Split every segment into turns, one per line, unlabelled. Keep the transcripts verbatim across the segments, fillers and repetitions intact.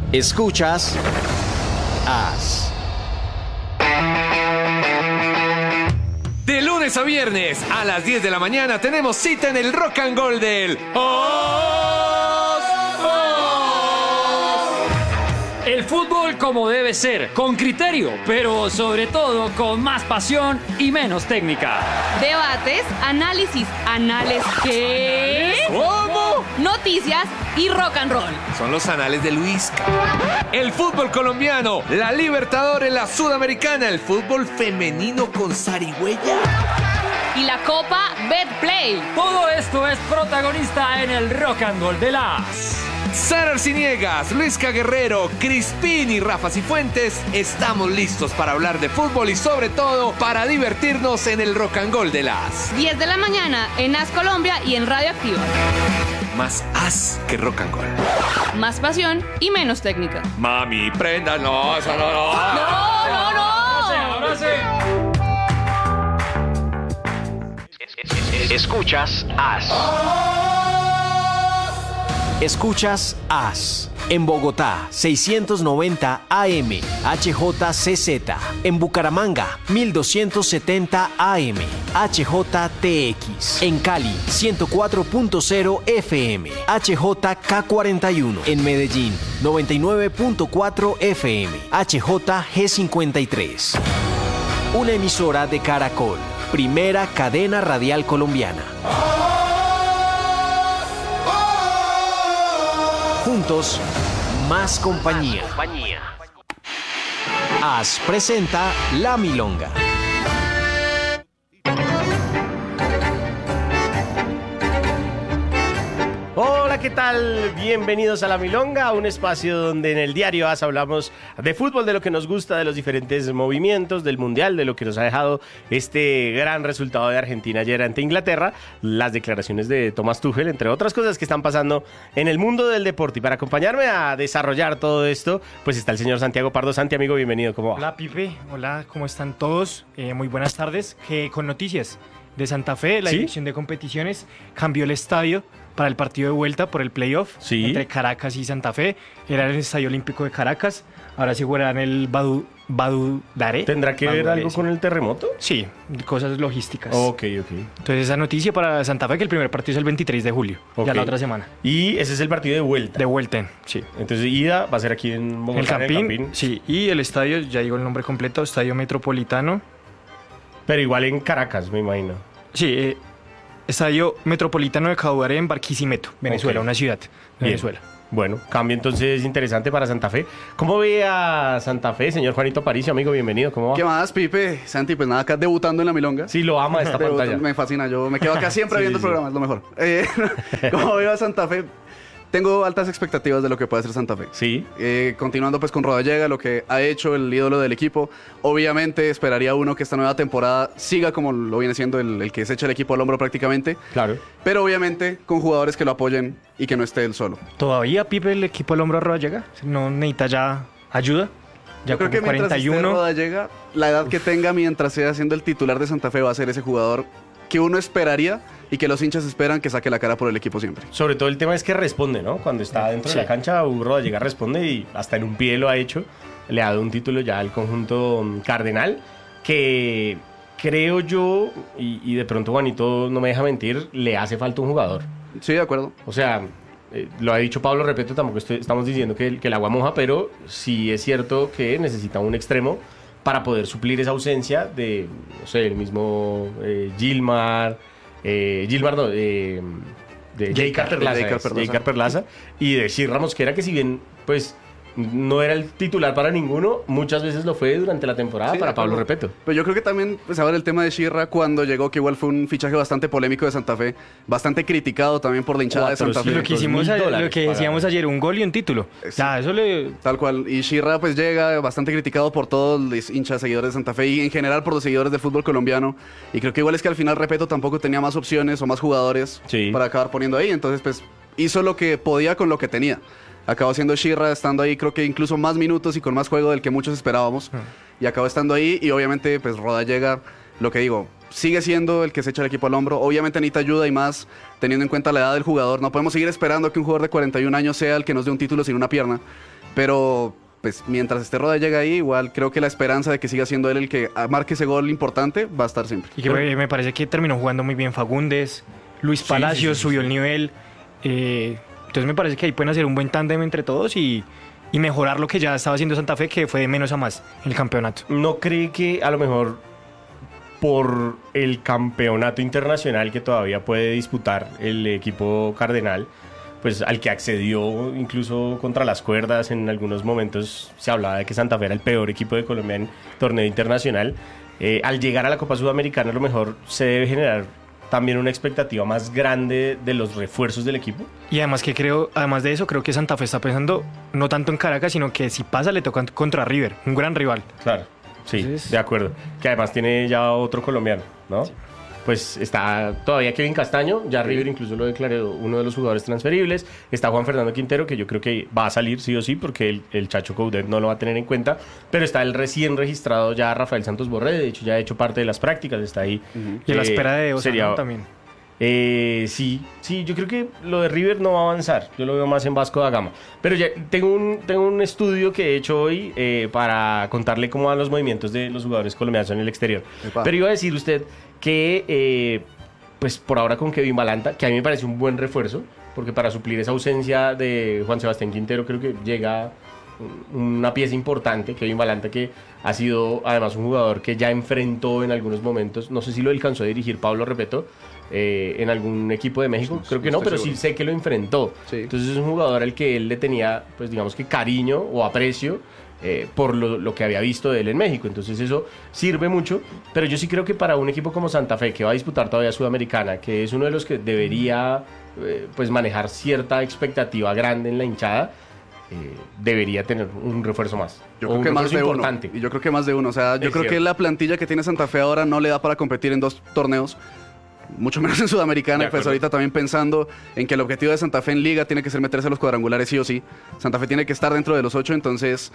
Escuchas As.
De lunes a viernes a las diez de la mañana tenemos cita en el Rock and Roll del Os.
El fútbol como debe ser, con criterio, pero sobre todo con más pasión y menos técnica.
Debates, análisis, anales, ¿qué?
¿Cómo?
Noticias y rock and roll.
Son los anales de Luisca. El fútbol colombiano, la Libertadores, la Sudamericana, el fútbol femenino con zarigüeya.
Y la Copa Betplay.
Todo esto es protagonista en el Rock and Roll de las.
Sara Arciniegas, Luisca Guerrero, Crispín y Rafa Cifuentes estamos listos para hablar de fútbol y sobre todo para divertirnos en el Rock and Roll de las
diez de la mañana en As Colombia y en Radio Activa.
Más as que rock and roll.
Más pasión y menos técnica.
Mami, prenda, no, eso no, no.
No, no, no.
Ahora sí, ahora sí.
Escuchas As. Escuchas As. En Bogotá, seiscientos noventa A M, H J C Z. En Bucaramanga, mil doscientos setenta A M, H J T X. En Cali, ciento cuatro punto cero F M, H J K cuarenta y uno. En Medellín, noventa y nueve punto cuatro F M, H J G cincuenta y tres. Una emisora de Caracol, primera cadena radial colombiana. Juntos, más compañía. As presenta La Milonga.
Hola, ¿qué tal? Bienvenidos a La Milonga, un espacio donde en el diario As hablamos de fútbol, de lo que nos gusta, de los diferentes movimientos, del Mundial, de lo que nos ha dejado este gran resultado de Argentina ayer ante Inglaterra, las declaraciones de Thomas Tuchel, entre otras cosas que están pasando en el mundo del deporte. Y para acompañarme a desarrollar todo esto, pues está el señor Santiago Pardo. Santi, amigo, bienvenido, ¿cómo va?
Hola, Pipe, hola, ¿cómo están todos? Eh, muy buenas tardes. Que con noticias de Santa Fe, la
¿Sí?
dirección de competiciones cambió el estadio para el partido de vuelta por el playoff
Sí.
entre Caracas y Santa Fe. Era el Estadio Olímpico de Caracas, ahora se jugará en el Badu, Badudare.
¿Tendrá que ver algo con el terremoto?
Sí, cosas logísticas.
Ok, ok.
Entonces esa noticia para Santa Fe, que el primer partido es el veintitrés de julio,
Ok.
ya la otra semana.
Y ese es el partido de vuelta.
De vuelta, sí.
Entonces, ida va a ser aquí en Bogotá,
El Campín,
en el Campín.
sí, y el estadio, ya digo el nombre completo, Estadio Metropolitano.
Pero igual en Caracas, me imagino.
Sí, eh, Estadio Metropolitano de Caudare en Barquisimeto, Venezuela,
Ok.
una ciudad de
Bien.
Venezuela.
Bueno, cambio entonces interesante para Santa Fe. ¿Cómo ve a Santa Fe, señor Juanito Aparicio, amigo? Bienvenido, ¿cómo va?
¿Qué más, Pipe? Santi, pues nada, acá debutando en La Milonga.
Sí, lo ama esta
Debuta-
pantalla.
Me fascina, yo me quedo acá siempre
Sí,
viendo
sí.
el programa, es lo mejor. Eh, como veo a Santa Fe, tengo altas expectativas de lo que puede ser Santa Fe.
Sí.
Eh, continuando pues con Rodallega, lo que ha hecho el ídolo del equipo. Obviamente esperaría uno que esta nueva temporada siga como lo viene siendo el, el que se echa el equipo al hombro prácticamente.
Claro.
Pero obviamente con jugadores que lo apoyen y que no esté él solo.
¿Todavía, Pipe, el equipo al hombro arroba llega? ¿No necesita ya ayuda? Ya
Yo creo
como
que mientras
cuarenta y
esté
uno.
Rodallega, la edad que tenga mientras sea siendo el titular de Santa Fe va a ser ese jugador que uno esperaría y que los hinchas esperan que saque la cara por el equipo siempre.
Sobre todo el tema es que responde, ¿no? Cuando está dentro
Sí.
de la cancha, Urro llega, responde y hasta en un pie lo ha hecho. Le ha dado un título ya al conjunto mm, cardenal, que creo yo, y, y de pronto Juanito no me deja mentir, le hace falta un jugador.
Sí, de acuerdo.
O sea, eh, lo ha dicho Pablo, repito, tampoco estoy- estamos diciendo que el, que el agua moja, pero sí es cierto que necesita un extremo para poder suplir esa ausencia de, no sé, el mismo eh, Gilmar, eh, Gilmar no, eh, de Jaycar Perlaza,
Jaycar
es,
Perlaza.
Jaycar Perlaza, y de Shirra Mosquera, que si bien, pues, no era el titular para ninguno, muchas veces lo fue durante la temporada
Sí,
para
de
Pablo
acuerdo.
Repeto.
Pero yo creo que también, pues ahora el tema de Shirra cuando llegó, que igual fue un fichaje bastante polémico de Santa Fe, bastante criticado también por la hinchada de Santa Fe.
Lo que hicimos,
mil
a-
dólares
lo que decíamos
para-
ayer, un gol y un título.
Sí.
Ya, eso le...
Tal cual. Y Shirra pues llega bastante criticado por todos los hinchas, seguidores de Santa Fe y en general por los seguidores del fútbol colombiano. Y creo que igual es que al final, Repeto, tampoco tenía más opciones o más jugadores
Sí.
para acabar poniendo ahí. Entonces, pues hizo lo que podía con lo que tenía. Acabó siendo Shirra, estando ahí creo que incluso más minutos y con más juego del que muchos esperábamos. Y acabó estando ahí y obviamente pues Rodallega, lo que digo, sigue siendo el que se echa el equipo al hombro. Obviamente necesita ayuda y más teniendo en cuenta la edad del jugador. No podemos seguir esperando que un jugador de cuarenta y un años sea el que nos dé un título sin una pierna. pero pues mientras esté Rodallega ahí, igual creo que la esperanza de que siga siendo él el que marque ese gol importante va a estar siempre.
Y que me, me parece que terminó jugando muy bien Fagundes, Luis Palacios
sí, sí, sí,
subió
sí.
el nivel. Eh, entonces me parece que ahí pueden hacer un buen tándem entre todos y, y mejorar lo que ya estaba haciendo Santa Fe, que fue de menos a más en el campeonato.
¿No cree que a lo mejor por el campeonato internacional que todavía puede disputar el equipo cardenal, pues al que accedió incluso contra las cuerdas, en algunos momentos se hablaba de que Santa Fe era el peor equipo de Colombia en torneo internacional, eh, al llegar a la Copa Sudamericana a lo mejor se debe generar también una expectativa más grande de los refuerzos del equipo?
Y además que creo, además de eso, creo que Santa Fe está pensando no tanto en Caracas, sino que si pasa le toca contra River, un gran rival.
Claro, sí,
Entonces-
de acuerdo. Que además tiene ya otro colombiano, ¿no? Pues está todavía Kevin Castaño, ya River incluso lo declaró uno de los jugadores transferibles. Está Juan Fernando Quintero, que yo creo que va a salir sí o sí, porque el, el Chacho Coudet no lo va a tener en cuenta. Pero está el recién registrado ya Rafael Santos Borré, de hecho ya ha hecho parte de las prácticas, está ahí.
Y a la
Eh,
espera de Osa,
sería-
¿no? También.
Eh, sí, sí, yo creo que lo de River no va a avanzar. Yo lo veo más en Vasco da Gama. Pero ya tengo un, tengo un estudio que he hecho hoy eh, para contarle cómo van los movimientos de los jugadores colombianos en el exterior.
Epa.
Pero iba a decir usted que, eh, pues por ahora con Kevin Balanta, que a mí me parece un buen refuerzo, porque para suplir esa ausencia de Juan Sebastián Quintero creo que llega una pieza importante. Kevin Balanta, que ha sido además un jugador que ya enfrentó en algunos momentos, no sé si lo alcanzó a dirigir Pablo Repeto eh, en algún equipo de México, creo que no,
estoy
pero
seguro.
sí sé que lo enfrentó.
Sí.
Entonces es un jugador al que él le tenía, pues digamos que cariño o aprecio eh, por lo, lo que había visto de él en México. Entonces eso sirve mucho, pero yo sí creo que para un equipo como Santa Fe, que va a disputar todavía Sudamericana, que es uno de los que debería eh, pues manejar cierta expectativa grande en la hinchada, eh, debería tener un refuerzo más.
Yo
O
creo
un
que más
refuerzo
de
importante.
uno. Y yo creo que más de uno. O sea, yo
Es
creo que
cierto.
la plantilla que tiene Santa Fe ahora no le da para competir en dos torneos. Mucho menos en Sudamericana.
De
Pues
acuerdo.
ahorita también pensando en que el objetivo de Santa Fe en Liga tiene que ser meterse a los cuadrangulares sí o sí. Santa Fe tiene que estar dentro de los ocho. Entonces,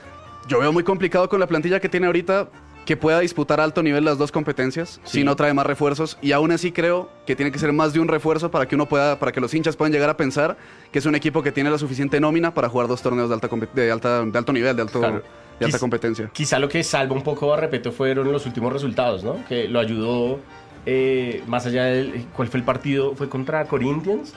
yo veo muy complicado con la plantilla que tiene ahorita que pueda disputar a alto nivel las dos competencias,
Sí.
si no trae más refuerzos, y aún así creo que tiene que ser más de un refuerzo para que uno pueda, para que los hinchas puedan llegar a pensar que es un equipo que tiene la suficiente nómina para jugar dos torneos de alta compe- de alta de alto nivel, de alto
Claro.
de alta
Quiz-
competencia.
Quizá lo que salva un poco a Repeto fueron los últimos resultados, ¿no? Que lo ayudó eh, más allá del... ¿Cuál fue el partido? ¿Fue contra Corinthians?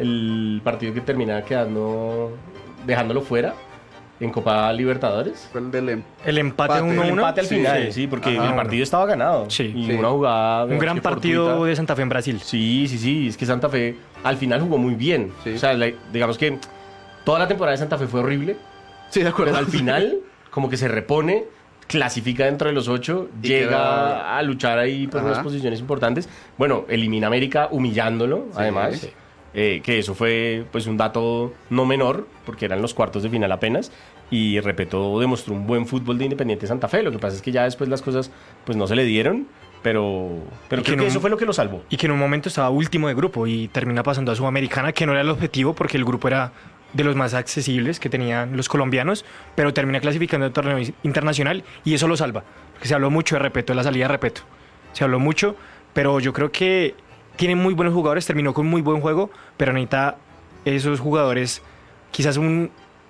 El partido que termina quedando... dejándolo fuera en Copa Libertadores.
Fue el del em-
El empate
Empate.
uno
El
uno.
empate al
Sí,
final,
sí.
sí, porque
Ajá.
el partido estaba ganado.
Sí.
Y
Sí.
una jugada...
Un
digamos
gran
que
partido
fortuita.
de Santa Fe en Brasil.
Sí, sí, sí. Es que Santa Fe al final jugó muy bien.
Sí.
O sea, la- digamos que toda la temporada de Santa Fe fue horrible.
Sí, de acuerdo.
Pero al final, como que se repone, clasifica dentro de los ocho,
Y
llega
queda-
a luchar ahí por
Ajá.
unas posiciones importantes. Bueno, elimina a América humillándolo, además.
sí.
eh, que eso fue pues un dato no menor, porque eran los cuartos de final apenas. Y Repeto demostró un buen fútbol de Independiente Santa Fe. Lo que pasa es que ya después las cosas pues no se le dieron, pero, pero
Y que
creo que
no-
eso fue lo que lo salvó.
Y que en un momento estaba último de grupo y termina pasando a Sudamericana, que no era el objetivo porque el grupo era de los más accesibles que tenían los colombianos, pero termina clasificando al torneo internacional y eso lo salva. Porque se habló mucho de Repeto, de la salida de Repeto. Se habló mucho, pero yo creo que tiene muy buenos jugadores, terminó con muy buen juego, pero necesita esos jugadores, quizás un...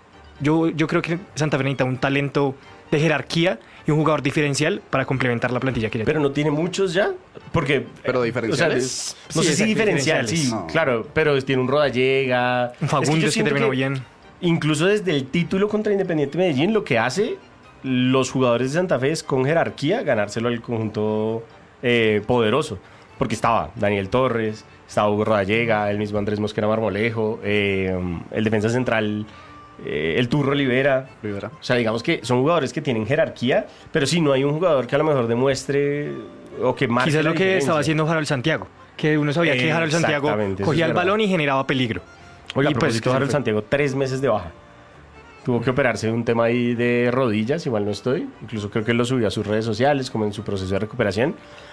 Yo, yo creo que Santa Fe necesita un talento de jerarquía y un jugador diferencial para complementar la plantilla que ya
Pero no tiene muchos ya, porque...
Pero
eh,
diferenciales.
o sea, es- no
Sí,
sé si
exacto,
diferencial, sí,
diferenciales.
No.
claro, pero tiene un Rodallega.
Un
Es
Fagundes
yo
que,
siento
terminó bien.
Incluso desde el título contra Independiente Medellín, lo que hace los jugadores de Santa Fe es con jerarquía ganárselo al conjunto eh, poderoso. Porque estaba Daniel Torres, estaba Hugo Rodallega, el mismo Andrés Mosquera Marmolejo, eh, el defensa central, eh, el Turro Olivera.
Rivera.
O sea, digamos que son jugadores que tienen jerarquía, pero sí, no hay un jugador que a lo mejor demuestre o que marque
Quizás
la
lo que
diferencia.
estaba haciendo Harold Santiago, que uno sabía que Harold Santiago
Exactamente, eso
cogía
es
el
verdad.
balón y generaba peligro.
Oiga,
Y
a
pues,
propósito,
que se
Harold
fue.
Santiago, tres meses de baja. Tuvo que operarse de un tema ahí de rodillas, igual no estoy. Incluso creo que él lo subió a sus redes sociales, como en su proceso de recuperación.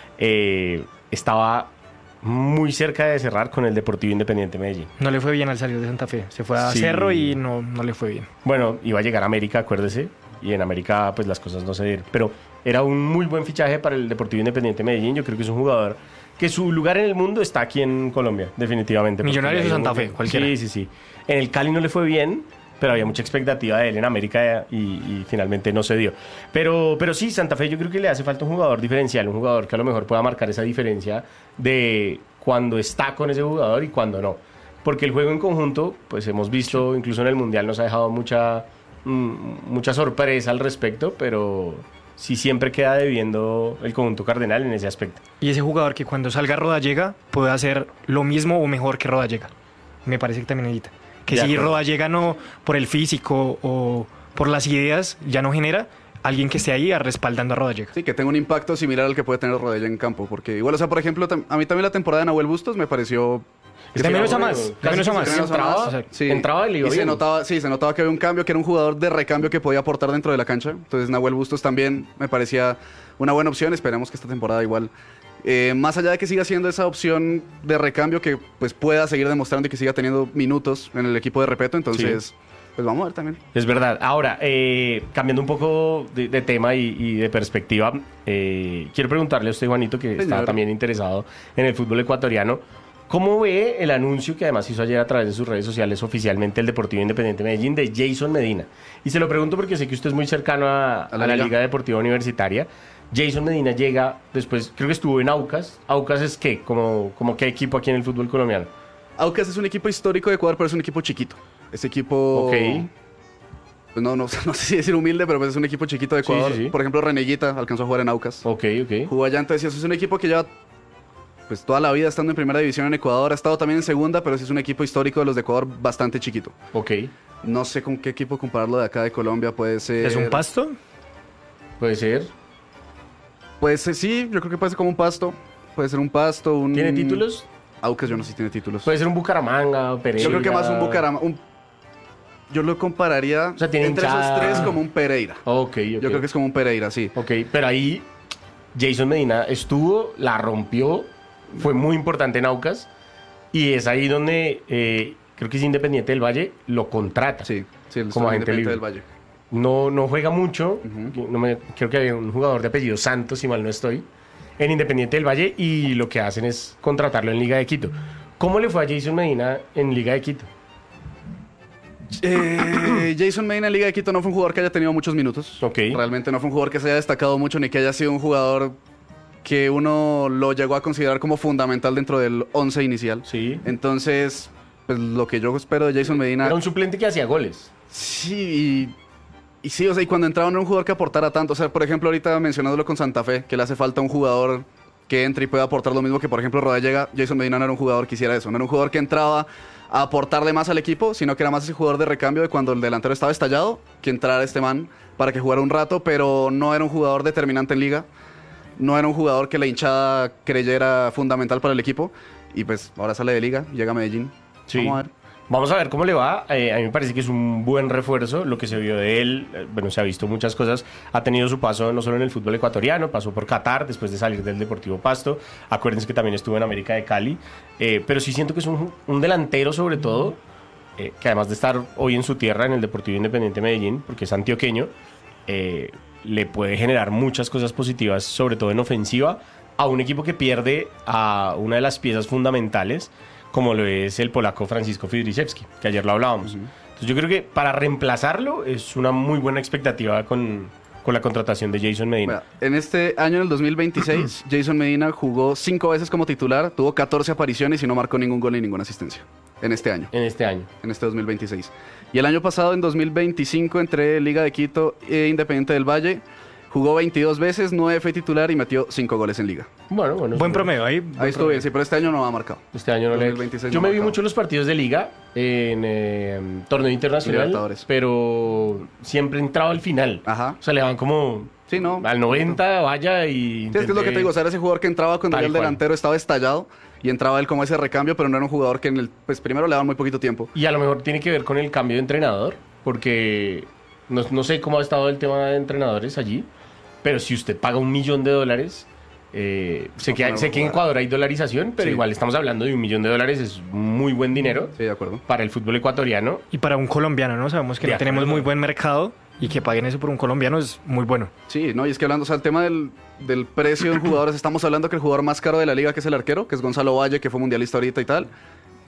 Eh, estaba muy cerca de cerrar con el Deportivo Independiente Medellín.
No le fue bien al salir de Santa Fe. Se fue a
Sí.
Cerro y no, no le fue bien.
Bueno, iba a llegar a América, acuérdese, y en América pues las cosas no se dieron. Pero era un muy buen fichaje para el Deportivo Independiente Medellín. Yo creo que es un jugador que su lugar en el mundo está aquí en Colombia, definitivamente. porque
Millonarios
le ha
o
ido
Santa
muy
Fe,
bien.
cualquiera.
Sí, sí, sí. En el Cali no le fue bien, pero había mucha expectativa de él en América y, y finalmente no se dio. Pero, pero sí, Santa Fe yo creo que le hace falta un jugador diferencial, un jugador que a lo mejor pueda marcar esa diferencia de cuando está con ese jugador y cuando no. Porque el juego en conjunto, pues hemos visto, incluso en el Mundial nos ha dejado mucha, mm, mucha sorpresa al respecto, pero sí siempre queda debiendo el conjunto cardenal en ese aspecto.
Y ese jugador que cuando salga Rodallega puede hacer lo mismo o mejor que Rodallega. Me parece que también necesita. Que si Rodallega no, por el físico o por las ideas, ya no genera alguien que esté ahí a respaldando a Rodallega.
Sí, que tenga un impacto similar al que puede tener Rodallega en campo. Porque igual, o sea, por ejemplo, tam- a mí también la temporada de Nahuel Bustos me pareció...
De menos a más. De menos a más.
Entraba,
Sí.
entraba y le iba
Y se
bien.
notaba, sí, se notaba que había un cambio, que era un jugador de recambio que podía aportar dentro de la cancha. Entonces Nahuel Bustos también me parecía una buena opción. Esperemos que esta temporada igual, eh, más allá de que siga siendo esa opción de recambio, que pues pueda seguir demostrando y que siga teniendo minutos en el equipo de Repeto. Entonces,
Sí.
pues vamos a ver también.
Es verdad. Ahora, eh, cambiando un poco de, de tema y, y de perspectiva, eh, quiero preguntarle a usted, Juanito, que está
Señor.
también interesado en el fútbol ecuatoriano. ¿Cómo ve el anuncio que además hizo ayer a través de sus redes sociales oficialmente el Deportivo Independiente Medellín de Jason Medina? Y se lo pregunto porque sé que usted es muy cercano a,
A la
a la
Liga.
Liga Deportiva Universitaria. Jason Medina llega después, creo que estuvo en Aucas. ¿Aucas es qué? ¿Como, como qué equipo aquí en el fútbol colombiano?
Aucas es un equipo histórico de Ecuador, pero es un equipo chiquito. Ese equipo...
Ok.
Pues no, no, no sé si decir humilde, pero pues es un equipo chiquito de
Sí,
Ecuador.
sí, sí.
Por ejemplo, Reneguita alcanzó a jugar en Aucas.
Ok, ok.
Jugó allá, entonces eso es un equipo que lleva pues toda la vida estando en primera división en Ecuador. Ha estado también en segunda, pero sí es un equipo histórico de los de Ecuador bastante chiquito.
Ok.
No sé con qué equipo compararlo de acá de Colombia. Puede ser...
¿Es un pasto?
Puede ser.
Pues eh, sí, yo creo que puede ser como un pasto. Puede ser un pasto, un...
¿Tiene títulos?
Aucas yo no sé si tiene títulos.
Puede ser un Bucaramanga, Pereira.
Yo creo que más un Bucaramanga. un- Yo lo compararía
O sea, tiene
entre
hinchada.
esos tres como un Pereira.
Ok, ok.
Yo creo que es como un Pereira, sí.
Ok, pero ahí Jason Medina estuvo, la rompió, fue muy importante en Aucas y es ahí donde eh, creo que es Independiente del Valle, lo contrata.
Sí, sí, el
Como agente
Independiente
libre.
del Valle.
No, no juega mucho,
Ujú.
no me- creo que había un jugador de apellido Santos, si mal no estoy, en Independiente del Valle y lo que hacen es contratarlo en Liga de Quito. ¿Cómo le fue a Jason Medina en Liga de Quito?
Eh, Jason Medina en Liga de Quito no fue un jugador que haya tenido muchos minutos.
Ok.
Realmente no fue un jugador que se haya destacado mucho ni que haya sido un jugador que uno lo llegó a considerar como fundamental dentro del once inicial.
Sí.
Entonces, pues lo que yo espero de Jason Medina...
Era un suplente que hacía goles.
Sí, y, y sí, o sea, y cuando entraba no era un jugador que aportara tanto. O sea, por ejemplo, ahorita mencionándolo con Santa Fe, que le hace falta un jugador que entre y pueda aportar lo mismo que, por ejemplo, Rodallega. Jason Medina no era un jugador que hiciera eso. No era un jugador que entraba a aportarle más al equipo, sino que era más ese jugador de recambio de cuando el delantero estaba estallado, que entrara este man para que jugara un rato, pero no era un jugador determinante en liga. No era un jugador que la hinchada creyera fundamental para el equipo. Y pues ahora sale de liga, llega a Medellín.
Sí.
Vamos a ver.
Vamos a ver cómo le va. Eh, a mí me parece que es un buen refuerzo. Lo que se vio de él, eh, bueno, se ha visto muchas cosas. Ha tenido su paso no solo en el fútbol ecuatoriano, pasó por Qatar después de salir del Deportivo Pasto. Acuérdense que también estuvo en América de Cali. Eh, pero sí siento que es un, un delantero, sobre todo, eh, que además de estar hoy en su tierra, en el Deportivo Independiente Medellín, porque es antioqueño, eh, le puede generar muchas cosas positivas, sobre todo en ofensiva, a un equipo que pierde a una de las piezas fundamentales, como lo es el polaco Francisco Fidriszewski, que ayer lo hablábamos. Entonces yo creo que para reemplazarlo es una muy buena expectativa con, con la contratación de Jason Medina.
Vea, en este año, en el dos mil veintiséis, Jason Medina jugó cinco veces como titular, tuvo catorce apariciones y no marcó ningún gol ni ninguna asistencia. En este año,
En este año.
en este dos mil veintiséis. Y el año pasado, en dos mil veinticinco, entre Liga de Quito e Independiente del Valle, jugó veintidós veces, nueve fue titular y metió cinco goles en Liga.
Bueno, bueno.
Buen
sí.
promedio ahí.
Ahí estuvo bien, sí, pero este año no ha marcado.
Este año no le...
dos mil veintiséis
Yo
no
me vi
marcaba.
mucho los partidos de liga en eh, torneo internacional,
Libertadores.
pero siempre entraba al final.
Ajá.
O sea, le van como
Sí, no.
al noventa, vaya y...
Sí, es que es lo que te digo, o sea, era ese jugador que entraba cuando
Tal
ya el
cual.
delantero estaba estallado y entraba él como ese recambio, pero no era un jugador que en el, pues primero le daban muy poquito tiempo.
Y a lo mejor tiene que ver con el cambio de entrenador, porque no, no sé cómo ha estado el tema de entrenadores allí, pero si usted paga un millón de dólares, eh, sé,
No,
que, hay-
no,
sé que en
no.
Ecuador hay dolarización, pero
Sí.
igual estamos hablando de un millón de dólares, es muy buen dinero
Sí, de acuerdo.
para el fútbol ecuatoriano.
Y para un colombiano, ¿no? Sabemos que
De
no tenemos
acuerdo.
muy buen mercado y que paguen eso por un colombiano es muy bueno.
Sí, no, y es que hablando, o sea, el tema del, del precio de un jugador, estamos hablando que el jugador más caro de la liga, que es el arquero, que es Gonzalo Valle, que fue mundialista ahorita y tal,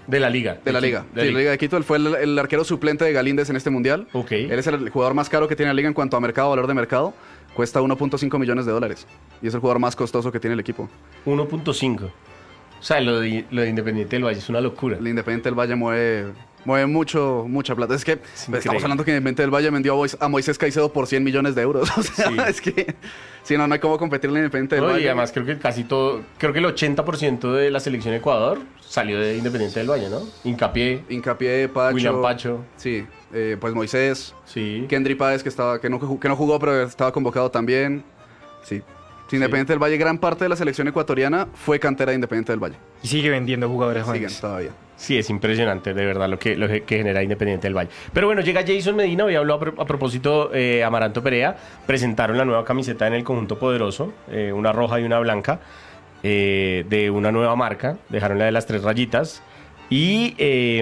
De la liga.
De la liga.
De
Sí,
la
la Liga de Quito. Él fue el, el arquero suplente de Galíndez en este mundial.
Ok.
Él es el jugador más caro que tiene la liga en cuanto a mercado, valor de mercado. Cuesta uno punto cinco millones de dólares. Y es el jugador más costoso que tiene el equipo.
uno punto cinco. O sea, lo de, lo de Independiente del Valle es una locura.
El Independiente del Valle mueve, mueve mucho, mucha plata. Es que
increíble.
estamos hablando que Independiente del Valle vendió a, Mois- a Moisés Caicedo por cien millones de euros. O sea,
Sí.
es que si no, no hay cómo competir en el Independiente del
No,
Valle.
y además creo que casi todo, creo que el ochenta por ciento de la selección de Ecuador salió de Independiente del Valle, ¿no? Hincapié,
Hincapié, Pacho.
William Pacho.
Sí, eh, pues Moisés.
Sí.
Kendry Páez, que, estaba, que, no, jugó- que no jugó, pero estaba convocado también. Sí. Sí, Independiente del Valle, gran parte de la selección ecuatoriana fue cantera de Independiente del Valle.
Y sigue vendiendo jugadores
Siguen
jóvenes.
todavía.
Sí, es impresionante, de verdad, lo que, lo que genera Independiente del Valle. Pero bueno, llega Jason Medina, hoy habló a, pro- a propósito eh, Amaranto Perea. Presentaron la nueva camiseta en el conjunto poderoso, eh, una roja y una blanca, eh, de una nueva marca. Dejaron la de las tres rayitas. Y eh,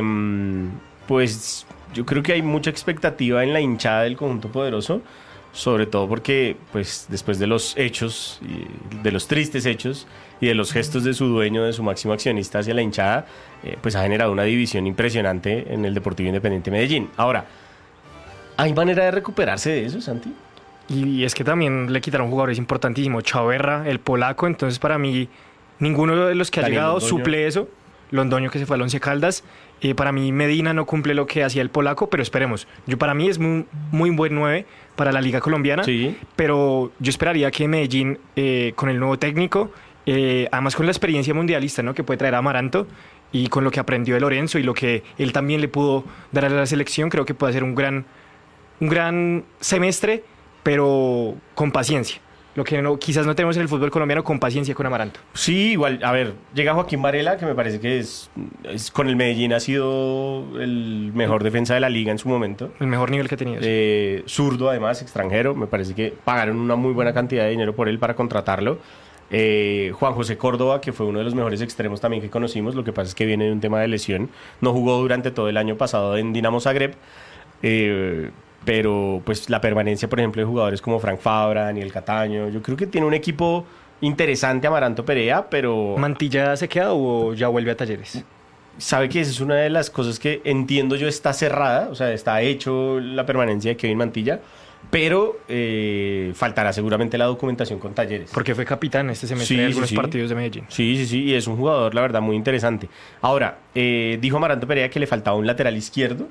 pues yo creo que hay mucha expectativa en la hinchada del conjunto poderoso. Sobre todo porque, pues, después de los hechos, y de los tristes hechos y de los gestos de su dueño, de su máximo accionista hacia la hinchada, eh, pues ha generado una división impresionante en el Deportivo Independiente Medellín. Ahora, ¿hay manera de recuperarse de eso, Santi?
Y es que también le quitaron jugadores importantísimos. Chaverra, el polaco. Entonces, para mí, ninguno de los que ha
Daniel
llegado
Londoño.
suple eso. Londoño, que se fue al Once Caldas. Eh, para mí, Medina no cumple lo que hacía el polaco, pero esperemos. Yo, para mí, es muy, muy buen nueve para la Liga Colombiana.
Sí.
Pero yo esperaría que Medellín, eh, con el nuevo técnico, eh, además con la experiencia mundialista, ¿no?, que puede traer a Amaranto, y con lo que aprendió de Lorenzo y lo que él también le pudo dar a la selección, creo que puede ser un gran, un gran semestre, pero con paciencia. Lo que no, quizás no tenemos en el fútbol colombiano, con paciencia con Amaranto.
Sí, igual, a ver, llega Joaquín Varela, que me parece que es, es con el Medellín ha sido el mejor defensa de la liga en su momento.
El mejor nivel que ha tenido.
Eh, zurdo, además, extranjero. Me parece que pagaron una muy buena cantidad de dinero por él para contratarlo. Eh, Juan José Córdoba, que fue uno de los mejores extremos también que conocimos. Lo que pasa es que viene de un tema de lesión. No jugó durante todo el año pasado en Dinamo Zagreb. Eh, pero pues la permanencia, por ejemplo, de jugadores como Frank Fabra, Daniel Cataño. Yo creo que tiene un equipo interesante Amaranto Perea, pero...
¿Mantilla se queda o ya vuelve a Talleres?
Sabe que esa es una de las cosas que entiendo yo está cerrada, o sea, está hecho la permanencia de Kevin Mantilla, pero eh, faltará seguramente la documentación con Talleres.
Porque fue capitán este semestre
Sí,
de
sí,
algunos
sí.
partidos de Medellín.
Sí, sí, sí, y es un jugador, la verdad, muy interesante. Ahora, eh, dijo Amaranto Perea que le faltaba un lateral izquierdo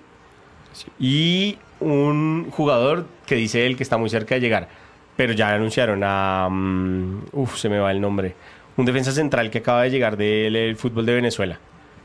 y un jugador que dice él que está muy cerca de llegar, pero ya anunciaron a... Um, uf, se me va el nombre. Un defensa central que acaba de llegar del el fútbol de Venezuela.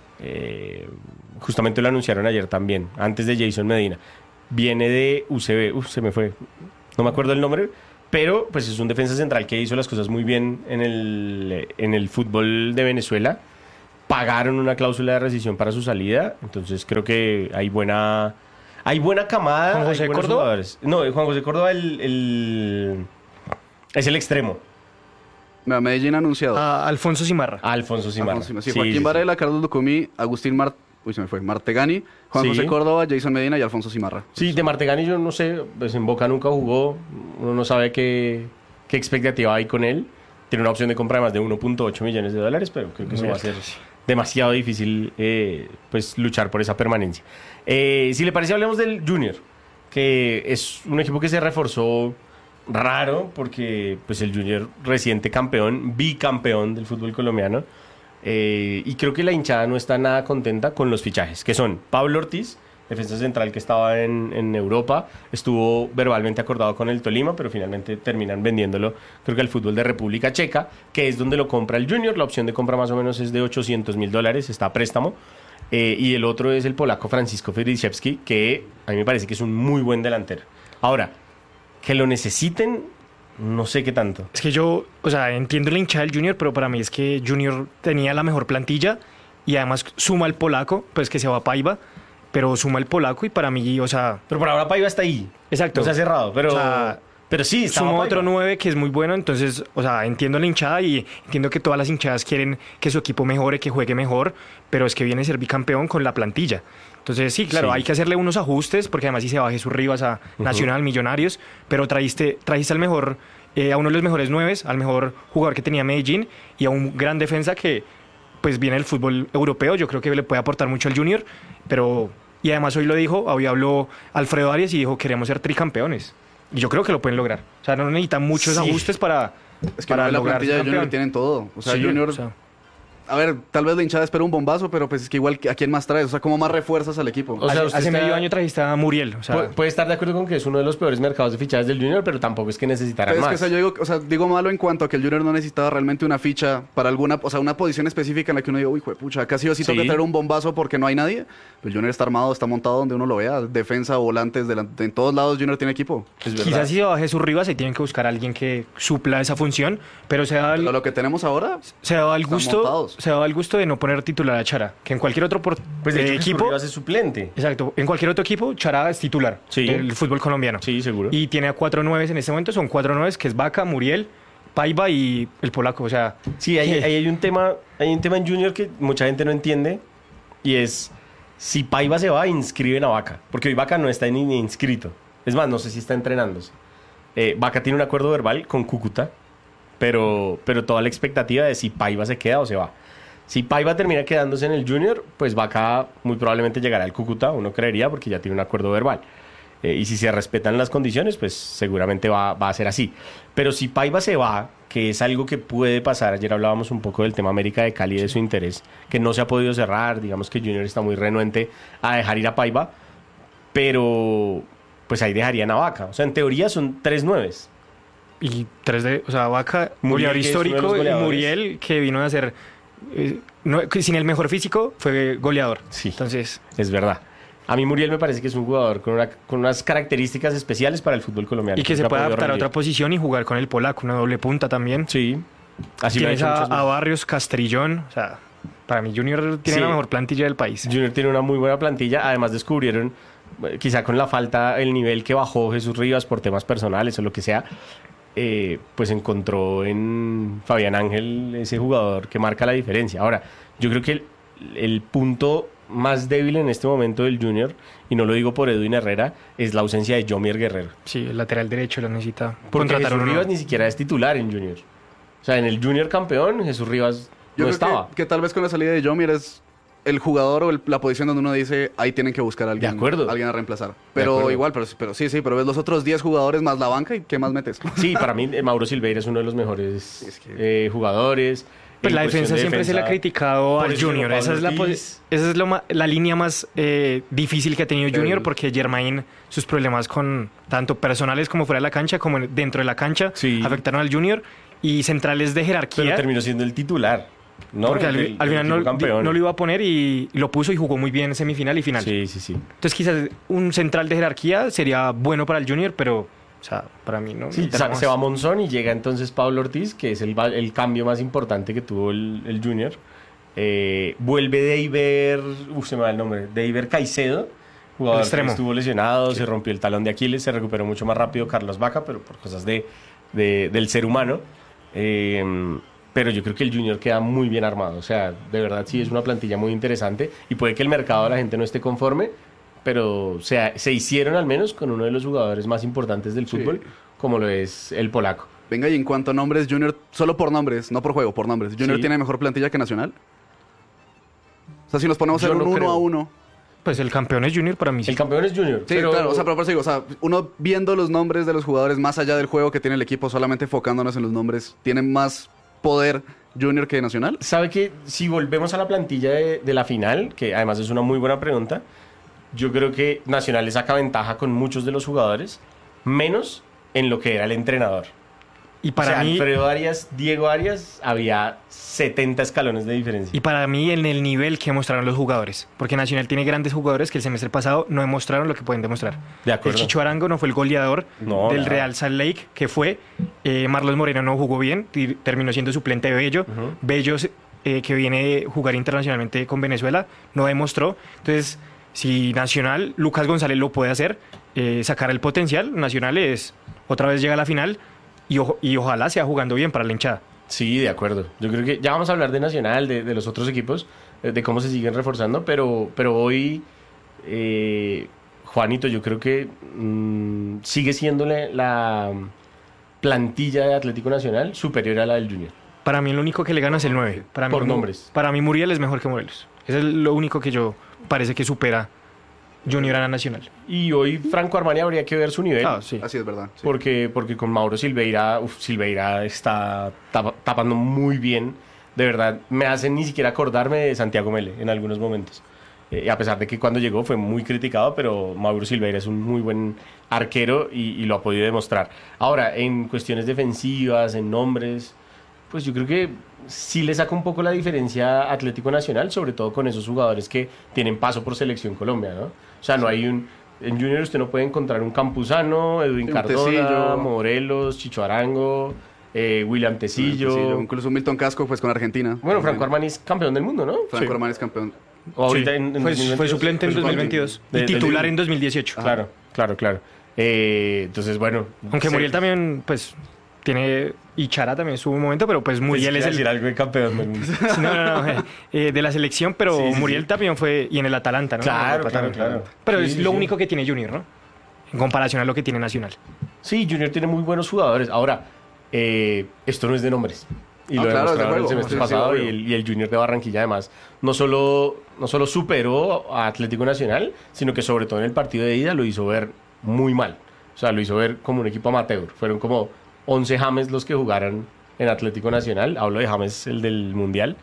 Eh, justamente lo anunciaron ayer también, antes de Jason Medina. Viene de U C B, uf, se me fue, no me acuerdo el nombre, pero pues es un defensa central que hizo las cosas muy bien en el, en el fútbol de Venezuela. Pagaron una cláusula de rescisión para su salida, entonces creo que hay buena, hay buena camada.
¿Juan José
hay buenos
Córdoba?
jugadores. No, Juan José Córdoba el, el- es el extremo.
Mira, Medellín ha anunciado.
A Alfonso Simarra.
Alfonso Simarra.
Alfonso Simarra. Sí,
Sí,
Joaquín
sí, sí.
Varela, Carlos Lucumí, Agustín Mar... Uy, se me fue. Martegani, Juan
Sí.
José Córdoba, Jason Medina y Alfonso Simarra.
Sí, de Martegani yo no sé, pues en Boca nunca jugó, uno no sabe qué, qué expectativa hay con él. Tiene una opción de compra de más de uno punto ocho millones de dólares, pero creo que eso va a ser demasiado difícil eh, pues luchar por esa permanencia. Eh, si le parece, hablemos del Junior, que es un equipo que se reforzó raro, porque pues el Junior reciente campeón, bicampeón del fútbol colombiano. Eh, y creo que la hinchada no está nada contenta con los fichajes, que son Pablo Ortiz, defensa central que estaba en, en Europa, estuvo verbalmente acordado con el Tolima, pero finalmente terminan vendiéndolo, creo que al fútbol de República Checa, que es donde lo compra el Junior. La opción de compra más o menos es de ochocientos mil dólares, está a préstamo. Eh, y el otro es el polaco Francisco Feriszewski, que a mí me parece que es un muy buen delantero. Ahora, que lo necesiten, no sé qué tanto.
Es que yo, o sea, entiendo la hinchada del Junior, pero para mí es que Junior tenía la mejor plantilla y además suma el polaco, pues que se va a Paiva, pero suma el polaco y para mí, o sea...
Pero por ahora Paiva está ahí.
Exacto.
No se ha cerrado, pero,
O sea,
pero sí, estaba
suma
Paiva.
otro nueve que es muy bueno, entonces, o sea, entiendo la hinchada y entiendo que todas las hinchadas quieren que su equipo mejore, que juegue mejor, pero es que viene a ser bicampeón con la plantilla. Entonces, sí, claro,
Sí.
hay que hacerle unos ajustes, porque además si se va Jesús Rivas a Nacional, Millonarios, pero trajiste, trajiste al mejor, eh, a uno de los mejores nueves, al mejor jugador que tenía Medellín y a un gran defensa que, pues viene el fútbol europeo, yo creo que le puede aportar mucho al Junior, pero y además hoy lo dijo, hoy habló Alfredo Arias y dijo queremos ser tricampeones. Y yo creo que lo pueden lograr. O sea, no necesitan muchos
Sí.
ajustes para,
Es que
para
no, la
lograr
plantilla
ser
de Junior
campeón.
tienen todo. O sea,
Sí,
Junior...
o sea,
A ver, tal vez la hinchada espera un bombazo, pero pues es que igual, ¿a quién más traes? O sea, ¿cómo más refuerzas al equipo?
O sea,
hace
usted
hace
está-
medio año trajiste a Muriel. O sea,
Pu- puede estar de acuerdo con que es uno de los peores mercados de fichajes del Junior, pero tampoco es que necesitaran
Pero es
más.
que, o sea, yo digo, o sea, digo malo en cuanto a que el Junior no necesitaba realmente una ficha para alguna, o sea, una posición específica en la que uno diga, uy, pucha, acá sí o sí
Sí.
toca traer un bombazo porque no hay nadie. El Junior está armado, está montado donde uno lo vea, defensa, volantes, delante, en todos lados Junior tiene equipo.
Es verdad.
quizás si se va Jesús Rivas, se tienen que buscar a alguien que supla esa función, pero se da el,
Pero lo que tenemos ahora,
se daba el
están
gusto,
montados.
se daba el gusto de no poner titular a Chara, que en cualquier otro por-
Pues de
eh,
hecho, Jesús
equipo,
Rivas es suplente.
exacto, en cualquier otro equipo Chara es titular
Sí.
del fútbol colombiano.
Sí, seguro.
Y tiene a cuatro nueves en este momento, son cuatro nueves que es Vaca, Muriel, Paiva y el polaco, o sea,
Sí, ahí,
que-
ahí hay un tema, hay un tema en Junior que mucha gente no entiende y es si Paiva se va, inscriben a Vaca, porque hoy Vaca no está ni, ni inscrito. Es más, no sé si está entrenándose. Eh, Vaca tiene un acuerdo verbal con Cúcuta, pero, pero toda la expectativa de si Paiva se queda o se va. Si Paiva termina quedándose en el Junior, pues Vaca muy probablemente llegará al Cúcuta, uno creería, porque ya tiene un acuerdo verbal. Eh, y si se respetan las condiciones, pues seguramente va, va a ser así. Pero si Paiva se va, que es algo que puede pasar, ayer hablábamos un poco del tema América de Cali, de su interés, que no se ha podido cerrar, digamos que Junior está muy renuente a dejar ir a Paiva, pero pues ahí dejarían a Vaca. O sea, en teoría son tres nueves.
y tres de, o sea, Vaca,
Muriel,
goleador
que es uno de los
histórico, y
goleadores.
Muriel, que vino a ser, eh, no- que sin el mejor físico, fue goleador.
Sí.
Entonces,
Es verdad. A mí Muriel me parece que es un jugador con, una- con unas características especiales para el fútbol colombiano.
y que se
ha
puede
podido
adaptar a
rendir.
otra posición y jugar con el polaco, una doble punta también.
Sí. Así lo ha
Tienes
hecho
a,
muchas
a
veces.
Barrios, Castrillón, o sea, para mí Junior tiene
Sí.
la mejor plantilla del país.
Junior tiene una muy buena plantilla. Además descubrieron, eh, quizá con la falta, el nivel que bajó Jesús Rivas por temas personales o lo que sea, eh, pues encontró en Fabián Ángel ese jugador que marca la diferencia. Ahora, yo creo que el, el punto más débil en este momento del Junior, y no lo digo por Edwin Herrera, es la ausencia de Jomier Guerrero.
Sí, el lateral derecho lo necesita.
Porque
contratar
Jesús
uno.
Rivas ni siquiera es titular en Junior. O sea, en el Junior campeón, Jesús Rivas
yo
no
creo
estaba.
que, que tal vez con la salida de Jomir es el jugador o el- la posición donde uno dice, ahí tienen que buscar a alguien,
De acuerdo.
alguien a reemplazar.
De
Pero
acuerdo.
igual, pero, pero sí, sí, pero ves los otros diez jugadores más la banca y ¿qué más metes?
Sí, para mí eh, Mauro Silveira es uno de los mejores
Es que-
eh, jugadores.
Pues
En
la
cuestión
defensa
de
siempre se le ha
defensa,
criticado
por
al
eso llegó
Junior.
Pablo
Esa es, la,
Ortiz.
posi- esa es lo ma- la línea más eh, difícil que ha tenido Junior
El-
porque Germain, sus problemas con tanto personales como fuera de la cancha, como en- dentro de la cancha,
Sí.
afectaron al Junior. Y centrales de
Pero
jerarquía.
terminó siendo el titular. ¿no?
Porque al,
Del-
al
del
final no,
equipo campeón.
no lo iba a poner y lo puso y jugó muy bien semifinal y final.
Sí, sí, sí.
Entonces quizás un central de jerarquía sería bueno para el Junior, pero o sea, para mí no.
Sí,
necesitamos
sa-
más.
se va Monzón y llega entonces Pablo Ortiz, que es el, va- el cambio más importante que tuvo el, el Junior. Eh, vuelve Deiber, uf, se me va el nombre, Deiber Caicedo, jugador
El
que
extremo.
estuvo lesionado, se rompió el talón de Aquiles, se recuperó mucho más rápido Carlos Vaca, pero por cosas de, de- del ser humano. Eh, pero yo creo que el Junior queda muy bien armado, o sea, de verdad sí es una plantilla muy interesante y puede que el mercado de la gente no esté conforme, pero o sea, se hicieron al menos con uno de los jugadores más importantes del
Sí.
fútbol, como lo es el polaco.
Venga, y en cuanto a nombres, Junior, solo por nombres, no por juego, por nombres. ¿Junior
Sí.
tiene mejor plantilla que Nacional? O sea, si nos ponemos
Yo
en un
no
uno
creo.
a uno.
Pues el campeón es Junior para mí. sí.
El campeón es Junior.
Sí,
pero,
claro, o sea, pero por eso digo, o sea, uno viendo los nombres de los jugadores más allá del juego que tiene el equipo, solamente enfocándonos en los nombres, ¿tiene más poder Junior que Nacional?
¿Sabe que si volvemos a la plantilla de, de la final, que además es una muy buena pregunta, yo creo que Nacional le saca ventaja con muchos de los jugadores, menos en lo que era el entrenador.
Y para
o sea,
mí,
Alfredo Arias, Diego Arias, había setenta escalones de diferencia.
y para mí en el nivel que mostraron los jugadores. Porque Nacional tiene grandes jugadores que el semestre pasado no demostraron lo que pueden demostrar.
De
El
acuerdo.
Chicho Arango no fue el goleador
No,
del
nada.
Real Salt Lake, que fue. Eh, Marlos Moreno no jugó bien, y terminó siendo suplente de Bello.
Ujú.
Bello, eh, que viene de jugar internacionalmente con Venezuela, no demostró. Entonces, si Nacional, Lucas González lo puede hacer, eh, sacar el potencial, Nacional es otra vez llega a la final y, ojo- y ojalá sea jugando bien para la hinchada.
Sí, de acuerdo. Yo creo que ya vamos a hablar de Nacional, de, de los otros equipos, eh, de cómo se siguen reforzando, pero, pero hoy, eh, Juanito, yo creo que mm, sigue siendo la, la plantilla de Atlético Nacional superior a la del Junior.
Para mí lo único que le gana es el nueve. Para mí,
Por nombres.
Para mí Muriel es mejor que Morelos. Eso es lo único que yo parece que supera Junior a la Nacional.
Y hoy Franco Armani habría que ver su nivel.
Ah, sí.
Así es verdad. sí.
Porque, porque con Mauro Silveira, uf, Silveira está tapa- tapando muy bien. De verdad, me hace ni siquiera acordarme de Santiago Mele en algunos momentos. Eh, a pesar de que cuando llegó fue muy criticado, pero Mauro Silveira es un muy buen arquero y, y lo ha podido demostrar. Ahora, en cuestiones defensivas, en nombres, pues yo creo que sí le saca un poco la diferencia a Atlético Nacional, sobre todo con esos jugadores que tienen paso por Selección Colombia, ¿no? O sea, no hay un... En Junior usted no puede encontrar un Campuzano, Edwin
Un
Cardona,
Tecillo.
Morelos, Chicho Arango, eh, William Tecillo.
Sí, incluso Milton Casco, pues con Argentina.
Bueno, Franco Armani es campeón del mundo, ¿no?
Franco
Sí.
Armani es campeón.
O ahorita
Sí.
en, en
fue,
dos mil veintidós.
fue suplente en
Fue
dos mil veintidós
De-
y
de-
titular
de-
en dos mil dieciocho.
Claro, claro, claro. Eh, entonces, bueno.
Aunque
sí.
Muriel también, pues, tiene... Y Chara también subo un momento, pero pues
Pues
Muriel
iba
es
a
el...
decir algo de campeón del mundo.
Sí, no, no, no, eh, eh, de la selección, pero
Sí, sí,
Muriel
sí.
también fue... Y en el Atalanta, ¿no?
Claro,
En el
claro,
Atalanta.
claro.
Pero
Sí,
es
sí,
lo
sí.
único que tiene Junior, ¿no? En comparación a lo que tiene Nacional.
Sí, Junior tiene muy buenos jugadores. Ahora, eh, esto no es de nombres. Y
Ah,
lo
claro, es de
demostraron el
juego.
semestre
Sí, sí,
pasado
obvio.
y, el, y el Junior de Barranquilla además no solo, no solo superó a Atlético Nacional, sino que sobre todo en el partido de ida lo hizo ver muy mal. O sea, lo hizo ver como un equipo amateur. Fueron como once James los que jugaron en Atlético Nacional. Hablo de James, el del Mundial.